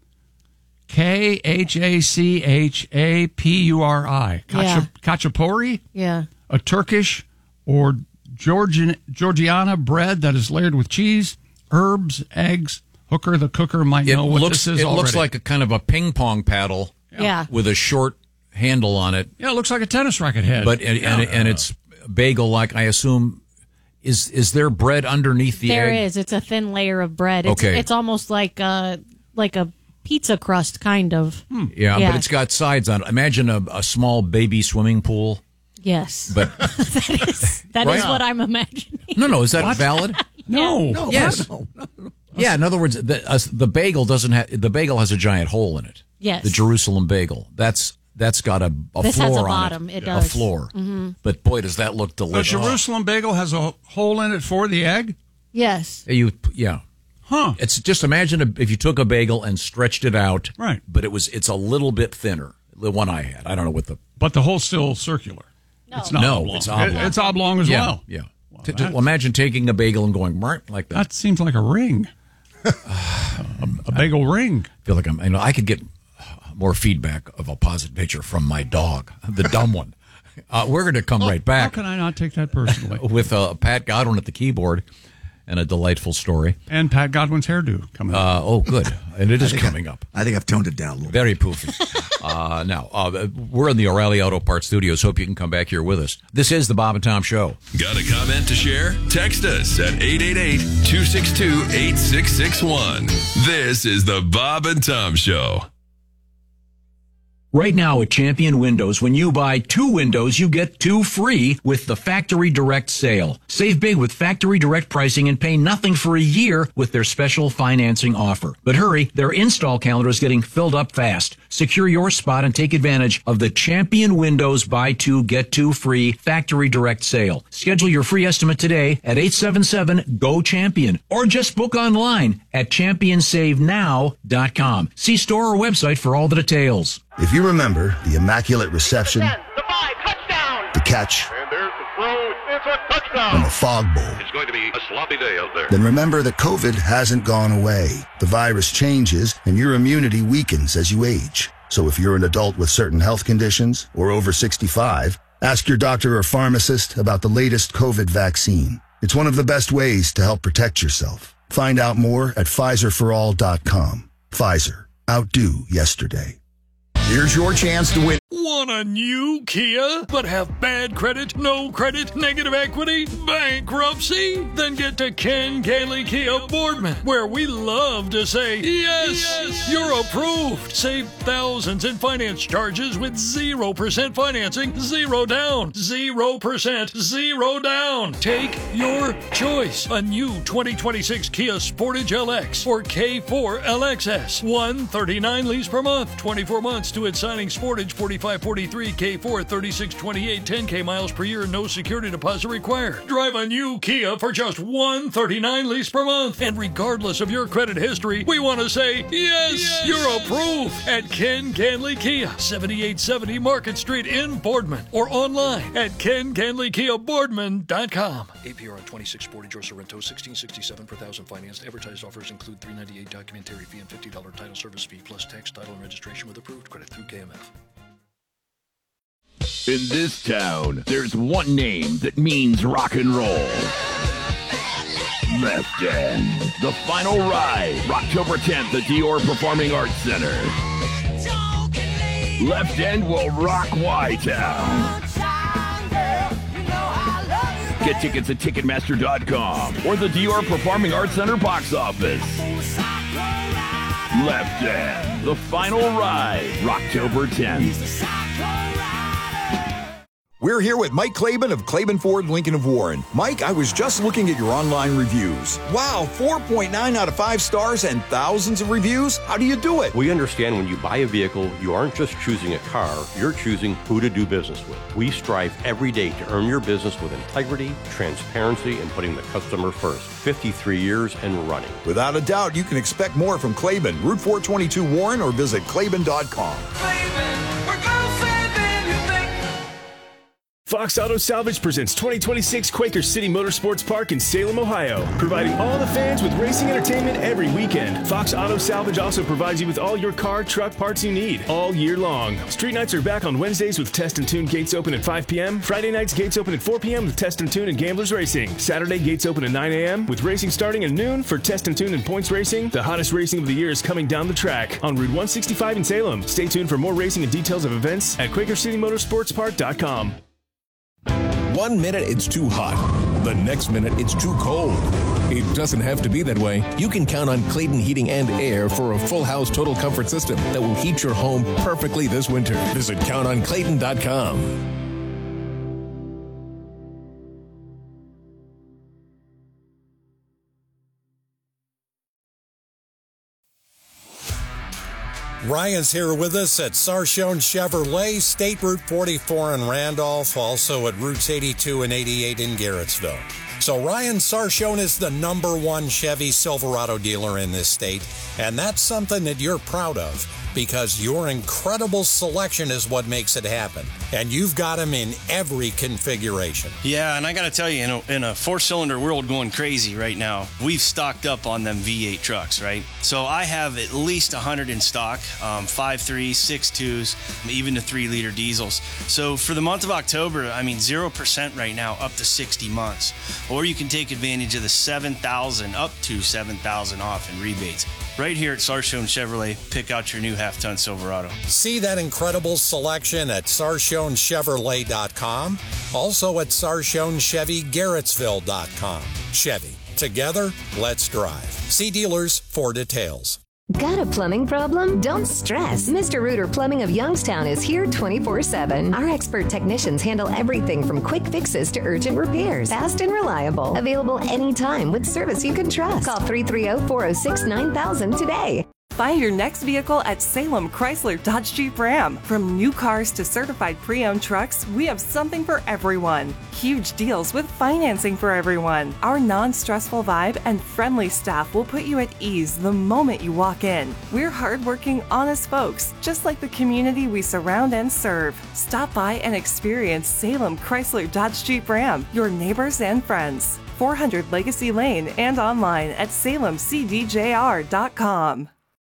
K H A C H A P U R I. Yeah. Khachapuri, Yeah. a Turkish or Georgian, Georgiana bread that is layered with cheese, herbs, eggs. Hooker the cooker might It know what looks this is it already. looks like a kind of a ping pong paddle Yeah. with a short handle on it, Yeah, it looks like a tennis racket head. but and, and, and it's bagel like. I assume is is there bread underneath the There egg? is. It's a thin layer of bread. It's, Okay. It's almost like a, like a pizza crust, kind of. Yeah, Yeah. but it's got sides on it. Imagine a, a small baby swimming pool. Yes. But that is, that is Right? what I'm imagining. no, no, is that valid? no. No, Yes. no, no, no. Yeah, in other words, the, uh, the bagel doesn't have the bagel has a giant hole in it. Yes. The Jerusalem bagel. That's that's got a, a This floor has a on bottom. it. It A does. floor. Mm-hmm. But boy, does that look The delicious. Jerusalem bagel has a hole in it for the egg? Yes. You yeah. Huh. It's just imagine a, if you took a bagel and stretched it out. Right. But it was it's a little bit thinner. The one I had. I don't know what the But the hole's still circular. No. It's not No, oblong. it's oblong. It- it's oblong as yeah, well. Yeah. Well, T- t- that's- well, imagine taking a bagel and going "Mark," like that. That seems like a ring. a, a bagel ring. I feel like I'm. I know I could get more feedback of a positive picture from my dog, the dumb one. Uh, we're going to come right How back can I not take that personally? with uh, Pat Godwin at the keyboard and a delightful story. And Pat Godwin's hairdo coming up. Uh, oh, good, and it is think coming I, up. I think I've toned it down a little. Very poofy. uh, now, uh, we're in the O'Reilly Auto Parts Studios. Hope you can come back here with us. This is the Bob and Tom Show. Got a comment to share? Text us at eight eight eight, two six two, eight six six one. This is the Bob and Tom Show. Right now at Champion Windows, when you buy two windows, you get two free with the Factory Direct sale. Save big with Factory Direct pricing and pay nothing for a year with their special financing offer. But hurry, their install calendar is getting filled up fast. Secure your spot and take advantage of the Champion Windows buy two, get two free Factory Direct sale. Schedule your free estimate today at eight seven seven, G O CHAMPION or just book online at champion save now dot com. See store or website for all the details. If you remember the immaculate reception, the catch, And there's the throw. It's a touchdown. and the fog bowl, It's going to be a sloppy day out there. then remember that COVID hasn't gone away. The virus changes and your immunity weakens as you age. So if you're an adult with certain health conditions or over sixty-five, ask your doctor or pharmacist about the latest COVID vaccine. It's one of the best ways to help protect yourself. Find out more at Pfizer for all dot com. Pfizer. Outdo yesterday. Here's your chance to win. Want a new Kia, but have bad credit, no credit, negative equity, bankruptcy? Then get to Ken Gailey Kia Boardman, where we love to say, yes, yes, you're approved. Save thousands in finance charges with zero percent financing, zero down, zero percent, zero down. Take your choice. A new twenty twenty-six Kia Sportage L X or K four L X S. one thirty-nine lease per month, twenty-four months to its signing Sportage, forty-five forty-three, K four, thirty-six twenty-eight, ten K miles per year, no security deposit required. Drive a new Kia for just one hundred thirty-nine dollars lease per month. And regardless of your credit history, we want to say, yes, yes, you're approved at Ken Canley Kia, seventy-eight seventy Market Street in Boardman, or online at ken canley kia boardman dot com. A P R on twenty-six Sportage or Sorrento, sixteen sixty-seven per thousand financed. Advertised offers include three ninety-eight documentary fee and fifty dollars title service fee, plus tax, title, and registration with approved credit through K M F. In this town, there's one name that means rock and roll. Left End. The final ride, October tenth at Dior Performing Arts Center. Left End will rock Y-Town. Get tickets at Ticketmaster dot com or the Dior Performing Arts Center box office. Left End, the final ride, October tenth. We're here with Mike Claiborne of Claiborne Ford Lincoln of Warren. Mike, I was just looking at your online reviews. Wow, four point nine out of five stars and thousands of reviews? How do you do it? We understand when you buy a vehicle, you aren't just choosing a car, you're choosing who to do business with. We strive every day to earn your business with integrity, transparency, and putting the customer first. fifty-three years and running. Without a doubt, you can expect more from Claiborne, Route four twenty-two Warren, or visit claiborne dot com. Fox Auto Salvage presents twenty twenty-six Quaker City Motorsports Park in Salem, Ohio, providing all the fans with racing entertainment every weekend. Fox Auto Salvage also provides you with all your car, truck parts you need all year long. Street nights are back on Wednesdays with Test and Tune gates open at five p.m. Friday nights gates open at four p.m. with Test and Tune and Gamblers Racing. Saturday gates open at nine a.m. with racing starting at noon for Test and Tune and Points Racing. The hottest racing of the year is coming down the track on Route one sixty-five in Salem. Stay tuned for more racing and details of events at Quaker City Motorsports Park dot com. One minute it's too hot. The next minute it's too cold. It doesn't have to be that way. You can count on Clayton Heating and Air for a full house total comfort system that will heat your home perfectly this winter. Visit count on clayton dot com. Ryan's here with us at Sarchone Chevrolet, State Route forty-four in Randolph, also at Routes eighty-two and eighty-eight in Garrettsville. So Ryan, Sarchone is the number one Chevy Silverado dealer in this state, and that's something that you're proud of, because your incredible selection is what makes it happen. And you've got them in every configuration. Yeah, and I got to tell you, in a, in a four-cylinder world going crazy right now, we've stocked up on them V eight trucks, right? So I have at least one hundred in stock, um, five threes, six twos, even the three liter diesels. So for the month of October, I mean, zero percent right now, up to sixty months. Or you can take advantage of the seven thousand, up to seven thousand off in rebates. Right here at Sarchone Chevrolet, pick out your new half-ton Silverado. See that incredible selection at sarchone chevrolet dot com. Also at sarchone chevy garrettsville dot com. Chevy. Together, let's drive. See dealers for details. Got a plumbing problem? Don't stress. Mister Reuter Plumbing of Youngstown is here twenty-four seven. Our expert technicians handle everything from quick fixes to urgent repairs. Fast and reliable. Available anytime with service you can trust. Call three three zero, four zero six, nine thousand today. Find your next vehicle at Salem Chrysler Dodge Jeep Ram. From new cars to certified pre-owned trucks, we have something for everyone. Huge deals with financing for everyone. Our non-stressful vibe and friendly staff will put you at ease the moment you walk in. We're hardworking, honest folks, just like the community we surround and serve. Stop by and experience Salem Chrysler Dodge Jeep Ram, your neighbors and friends. four hundred Legacy Lane and online at salem c d j r dot com.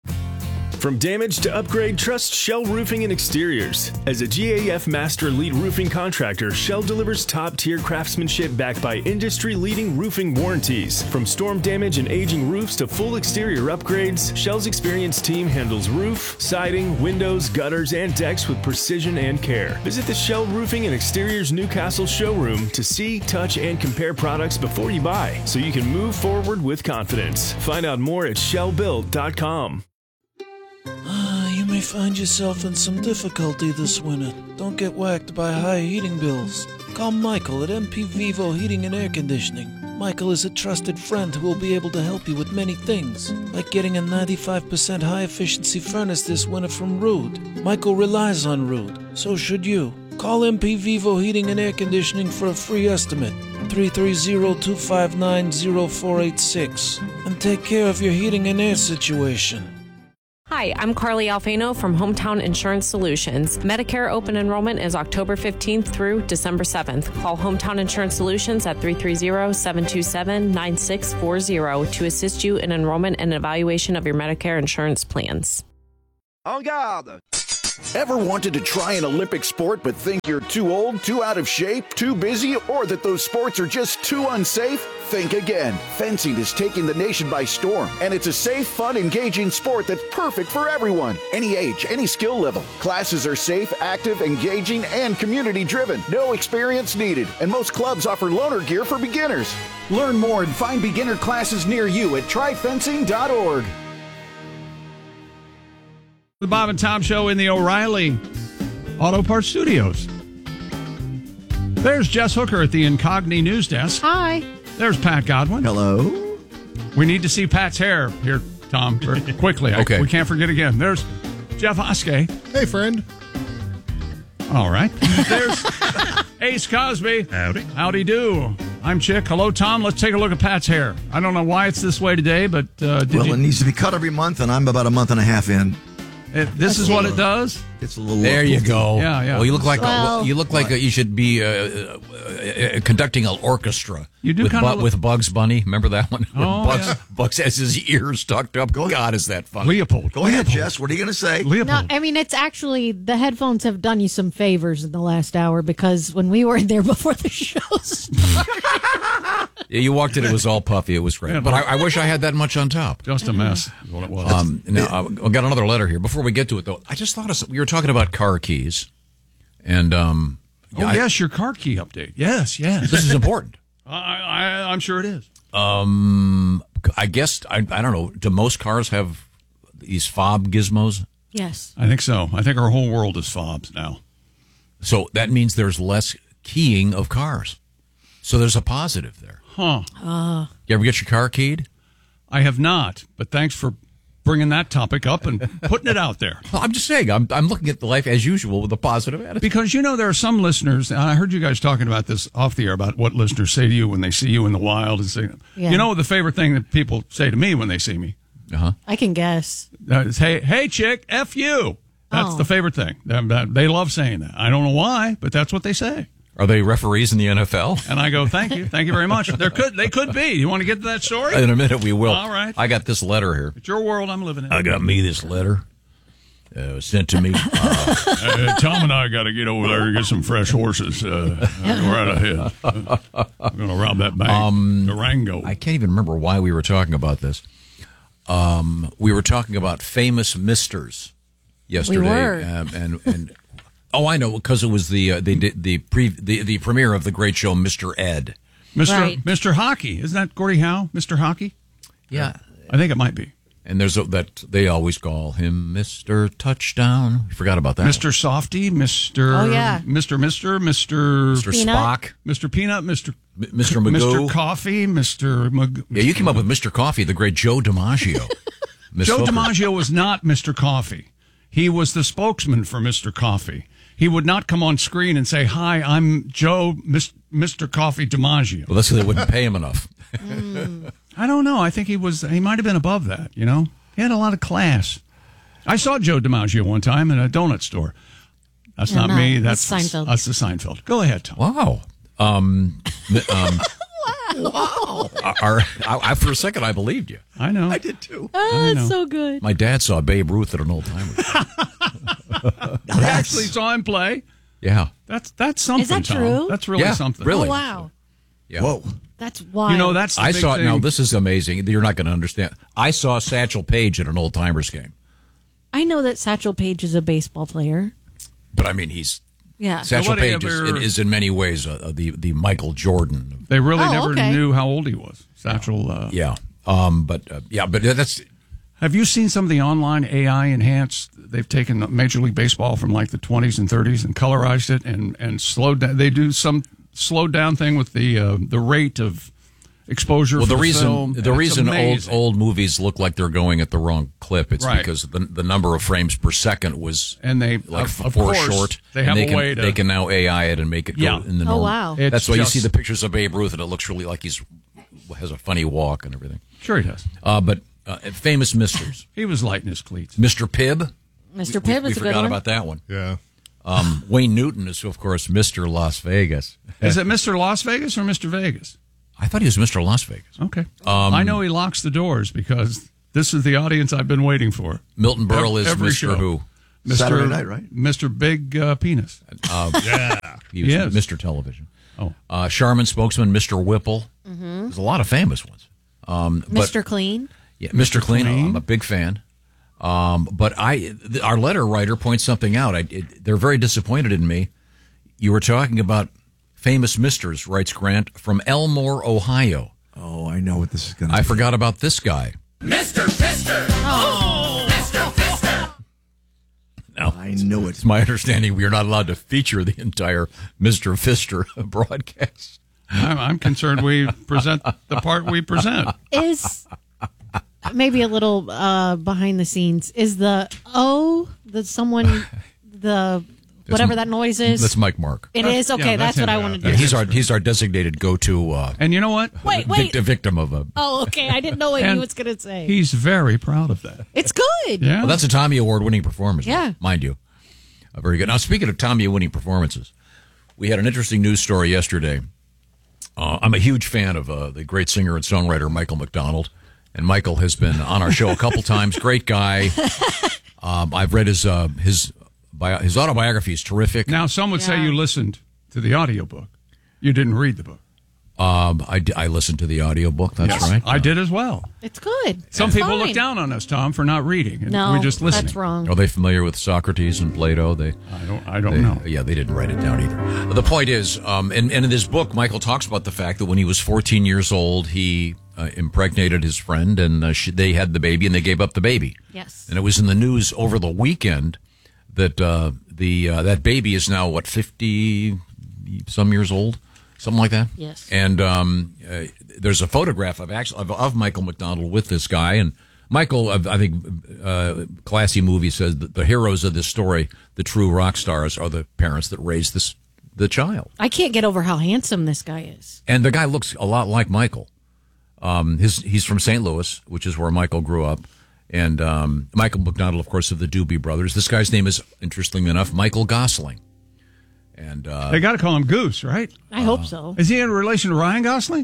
From damage to upgrade, trust Shell Roofing and Exteriors. As a G A F Master Lead Roofing Contractor, Shell delivers top-tier craftsmanship backed by industry-leading roofing warranties. From storm damage and aging roofs to full exterior upgrades, Shell's experienced team handles roof, siding, windows, gutters, and decks with precision and care. Visit the Shell Roofing and Exteriors Newcastle showroom to see, touch, and compare products before you buy, so you can move forward with confidence. Find out more at shell built dot com. Ah, you may find yourself in some difficulty this winter. Don't get whacked by high heating bills. Call Michael at M P Vivo Heating and Air Conditioning. Michael is a trusted friend who will be able to help you with many things, like getting a ninety-five percent high-efficiency furnace this winter from Rude. Michael relies on Rude, So should you. Call M P Vivo Heating and Air Conditioning for a free estimate. three three zero, two five nine, zero four eight six. And take care of your heating and air situation. Hi, I'm Carly Alfano from Hometown Insurance Solutions. Medicare open enrollment is October fifteenth through December seventh. Call Hometown Insurance Solutions at three three zero, seven two seven, nine six four zero to assist you in enrollment and evaluation of your Medicare insurance plans. En garde! Ever wanted to try an Olympic sport but think you're too old, too out of shape, too busy, or that those sports are just too unsafe? Think again. Fencing is taking the nation by storm, and it's a safe, fun, engaging sport that's perfect for everyone. Any age, any skill level. Classes are safe, active, engaging, and community-driven. No experience needed, and most clubs offer loaner gear for beginners. Learn more and find beginner classes near you at try fencing dot org. The Bob and Tom Show in the O'Reilly Auto Parts Studios. There's Jess Hooker at the Incogni News Desk. Hi. There's Pat Godwin. Hello. We need to see Pat's hair here, Tom, very quickly. Okay. I, we can't forget again. There's Jeff Oskey. Hey, friend. All right. There's Ace Cosby. Howdy. Howdy do. I'm Chick. Hello, Tom. Let's take a look at Pat's hair. I don't know why it's this way today, but uh, did well, you... it needs to be cut every month, and I'm about a month and a half in. It, this is what it does. It's a little. There you go. Yeah, yeah. Well, you look like Well- a, you look like a, you should be uh, uh, uh, conducting an orchestra. You do with, kinda Bu- look- with Bugs Bunny. Remember that one? Where Oh, Bugs, yeah. Bugs has his ears tucked up. God, is that funny? Leopold. Go ahead, Jess. What are you going to say? Leopold. No, I mean, it's actually, the headphones have done you some favors in the last hour because when we were in there before the show started. Yeah, you walked in. It was all puffy. It was great. Yeah, but I, I wish I had that much on top. Just a mess is what it was. Um, now, I've got another letter here. Before we get to it, though, I just thought of some, we were talking about car keys. And, um, oh, yeah, I- yes, your car key update. Yes, yes. this is important. I, I, I'm sure it is. Um, I guess, I, I don't know, do most cars have these fob gizmos? Yes. I think so. I think our whole world is fobs now. So that means there's less keying of cars. So there's a positive there. Huh. Uh, You ever get your car keyed? I have not, but thanks for bringing that topic up and putting it out there. Well, I'm just saying, I'm, I'm looking at the life as usual with a positive attitude. Because, you know, there are some listeners, and I heard you guys talking about this off the air, about what listeners say to you when they see you in the wild. and say, Yeah. You know the favorite thing that people say to me when they see me? Uh-huh. I can guess. Uh, is, hey, hey, chick, F you. That's Oh. the favorite thing. That- that- They love saying that. I don't know why, but that's what they say. Are they referees in the N F L? And I go, thank you. Thank you very much. There could, they could be. You want to get to that story? In a minute, we will. All right. I got this letter here. It's your world I'm living in. I got me this letter. Uh, it was sent to me. Uh, Uh, Tom and I got to get over there and get some fresh horses. Uh, right ahead. Uh, I'm going to rob that bank. Um, Durango. I can't even remember why we were talking about this. Um, we were talking about famous misters yesterday. We were. Um, and, and oh, I know, because it was the uh, they did the pre the, the premiere of the great show Mister Ed. Mister Right. Mister Hockey. Isn't that Gordie Howe? Mister Hockey? Yeah. I think it might be. And there's a, that they always call him Mister Touchdown. I forgot about that. Mister Softy, Mister Oh, yeah. Mister Mister Mister Mister Peanut? Spock, Mister Peanut, Mister M- Mister Magoo. Mister Coffee, Mister Mag- Yeah, you came up with Mister Coffee, the great Joe DiMaggio. Miss Joe Hooker. DiMaggio was not Mister Coffee. He was the spokesman for Mister Coffee. He would not come on screen and say, "Hi, I'm Joe Mis- Mister Coffee DiMaggio." Well, that's because they wouldn't pay him enough. I don't know. I think he was. He might have been above that. You know, he had a lot of class. I saw Joe DiMaggio one time in a donut store. That's No, not no, me. that's That's Seinfeld. That's the Seinfeld. Go ahead, Tom. Wow. Um, um, Wow. our, I, I, for a second, I believed you. I know. I did too. Oh, I know. it's so good. My dad saw Babe Ruth at an old timer. I actually saw him play. Yeah. That's that's something. Is that Tom. true? That's really Yeah, something. really. Oh, wow. Yeah. Whoa. That's wild. You know, that's the I big saw thing. it. Now, this is amazing. You're not going to understand. I saw Satchel Paige at an old timers game. I know that Satchel Paige is a baseball player. But I mean, he's Yeah. Satchel Nobody Paige is, ever- is in many ways uh, the the Michael Jordan. They really Oh, never okay. knew how old he was. Satchel. Uh, Yeah. Um. But uh, yeah. But that's Have you seen some of the online A I enhanced? They've taken Major League Baseball from like the twenties and thirties and colorized it and, and slowed down. They do some slowed down thing with the uh, the rate of exposure Well, for the reason film. the It's reason old amazing. old movies look like they're going at the wrong clip, it's Right. because the the number of frames per second was and they like of, f- of four course, short. They and have they a can, way to. they can now A I it and make it go Yeah. in the Oh, normal. wow. It's That's why just- you see the pictures of Babe Ruth and it looks really like he's has a funny walk and everything. Sure, he does. Uh, but uh, famous misters, He was light in his cleats. Mister Pibb. Mister We- Pibb we, is we a good forgot one. about that one. Yeah. Um, Wayne Newton is, of course, Mister Las Vegas. Is it Mister Las Vegas or Mister Vegas? I thought he was Mister Las Vegas. Okay. Um, I know he locks the doors because this is the audience I've been waiting for. Milton Berle Ev- is every Mister show. Who? Mister Saturday night, right? Mister Big uh, Penis. Uh, Yeah. He was Yes. Mister Television. Oh. Uh, Charmin spokesman, Mister Whipple. Mm-hmm. There's a lot of famous ones. Um, but- Mister Clean. Yeah, Mister Clean. Clean. I'm a big fan. Um, but I, th- our letter writer points something out. I, it, they're very disappointed in me. You were talking about famous misters, writes Grant, from Elmore, Ohio. Oh, I know what this is going to I be. forgot about this guy. Mister Fister! Oh! Mister Fister! Now, I knew it. it's my understanding we are not allowed to feature the entire Mister Fister broadcast. I'm, I'm concerned we present the part we present. Is maybe a little uh, behind the scenes. Is the O the someone the whatever that noise is? That's Mike Mark. It is okay. yeah, that's, that's what him. I wanted to Yeah, do. he's our he's our designated go-to. Uh, And you know what? Wait, wait. vict- victim of a. Oh, okay. I didn't know what he And was going to say. He's very proud of that. It's good. Yeah. Well, that's a Tommy Award-winning performance. Yeah. mind you, uh, very good. Now, speaking of Tommy-winning performances, we had an interesting news story yesterday. Uh, I'm a huge fan of uh, the great singer and songwriter Michael McDonald, and Michael has been on our show a couple times. Great guy. Um, I've read his uh, his bio, his autobiography is terrific. Now, some would say Yeah. you listened to the audiobook. You didn't read the book. Um, I, d- I listened to the audiobook. That's Yes, right. I did as well. It's good. Some It's people fine. look down on us, Tom, for not reading. And No, we just listening. that's wrong. Are they familiar with Socrates and Plato? They I don't. I don't They- know. Yeah, they didn't write it down either. The point is, um, and, and in this book, Michael talks about the fact that when he was fourteen years old, he uh, impregnated his friend, and uh, she, they had the baby, and they gave up the baby. Yes. And it was in the news over the weekend that uh, the uh, that baby is now what fifty some years old, something like that. Yes. And um, uh, there's a photograph of actually of, of Michael McDonald with this guy, and Michael, I think, uh, Classy Movie says that the heroes of this story, the true rock stars, are the parents that raised this the child. I can't get over how handsome this guy is. And the guy looks a lot like Michael. Um, his he's from Saint Louis, which is where Michael grew up. And um, Michael McDonald, of course, of the Doobie Brothers. This guy's name is, interestingly enough, Michael Gosling. And uh, They got to call him Goose, right? I hope so. Is he in relation to Ryan Gosling?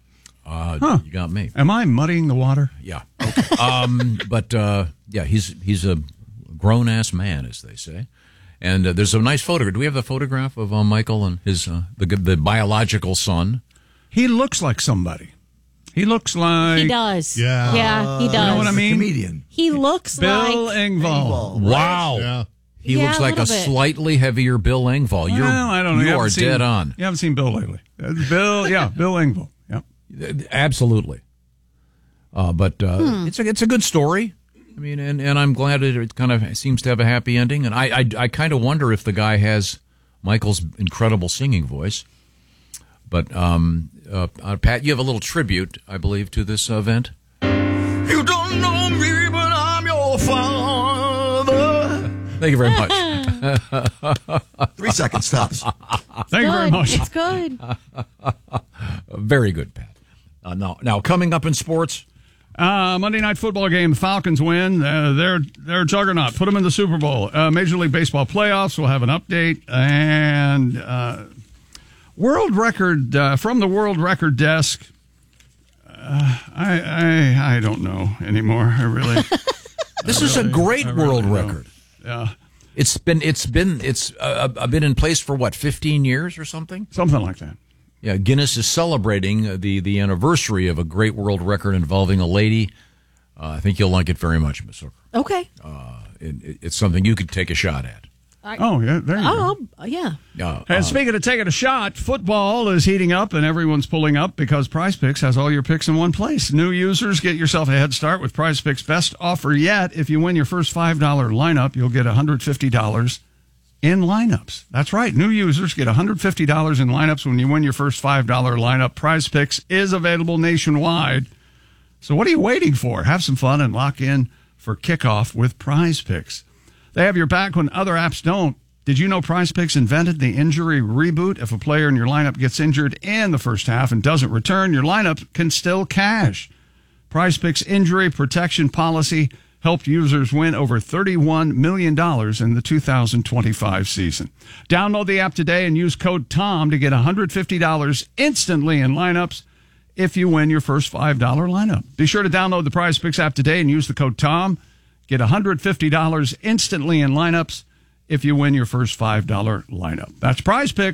uh, Huh. you got me. Am I muddying the water? Yeah. Okay. um, but uh, yeah, he's he's a grown ass man, as they say. And uh, there's a nice photograph. Do we have the photograph of uh, Michael and his uh, the the biological son? He looks like somebody. He looks like He does. Yeah. Yeah, he does. You know what I mean? Comedian. He looks Bill like Engvall. Wow. Yeah. He Yeah, looks a like a, little bit. slightly heavier Bill Engvall. You're, Well, I don't know. You, haven't are seen- dead on. You haven't seen Bill lately. Uh, Bill, yeah, Bill Engvall. Yeah. Absolutely. Uh, but uh, Hmm. it's a it's a good story. I mean, and, and I'm glad it, it kind of seems to have a happy ending. And I I, I kind of wonder if the guy has Michael's incredible singing voice. But um, uh, uh, Pat, you have a little tribute, I believe, to this event. You don't know me, but I'm your father. Thank you very much. Three seconds stops. Thank you very good. much. It's good. Very good, Pat. Uh, now, now coming up in sports. Uh, Monday Night Football game. The Falcons win. Uh, they're they're a juggernaut. Put them in the Super Bowl. Uh, Major League Baseball playoffs. We'll have an update and uh, world record uh, from the world record desk. Uh, I, I I don't know anymore. I really. This I is really- a great I really world don't. record. Yeah, It's been it's been it's uh, uh, been in place for what fifteen years or something. something like that. Yeah, Guinness is celebrating the the anniversary of a great world record involving a lady. Uh, I think you'll like it very much, Miss Hooker. Okay. Uh, it, it's something you could take a shot at. I, Oh yeah, there you go. oh, yeah. Uh, And uh, speaking of taking a shot, football is heating up and everyone's pulling up because Prize Picks has all your picks in one place. New users, get yourself a head start with Prize Picks' best offer yet. If you win your first five dollars lineup, you'll get one hundred fifty dollars in lineups. That's right. New users get one hundred fifty dollars in lineups when you win your first five dollars lineup. Prize Picks is available nationwide. So what are you waiting for? Have some fun and lock in for kickoff with Prize Picks. They have your back when other apps don't. Did you know Prize Picks invented the injury reboot? If a player in your lineup gets injured in the first half and doesn't return, your lineup can still cash. Prize Picks injury protection policy helped users win over thirty-one million dollars in the two thousand twenty-five season. Download the app today and use code TOM to get one hundred fifty dollars instantly in lineups if you win your first five dollars lineup. Be sure to download the Prize Picks app today and use the code TOM. Get one hundred fifty dollars instantly in lineups if you win your first five dollars lineup. That's Prize Picks.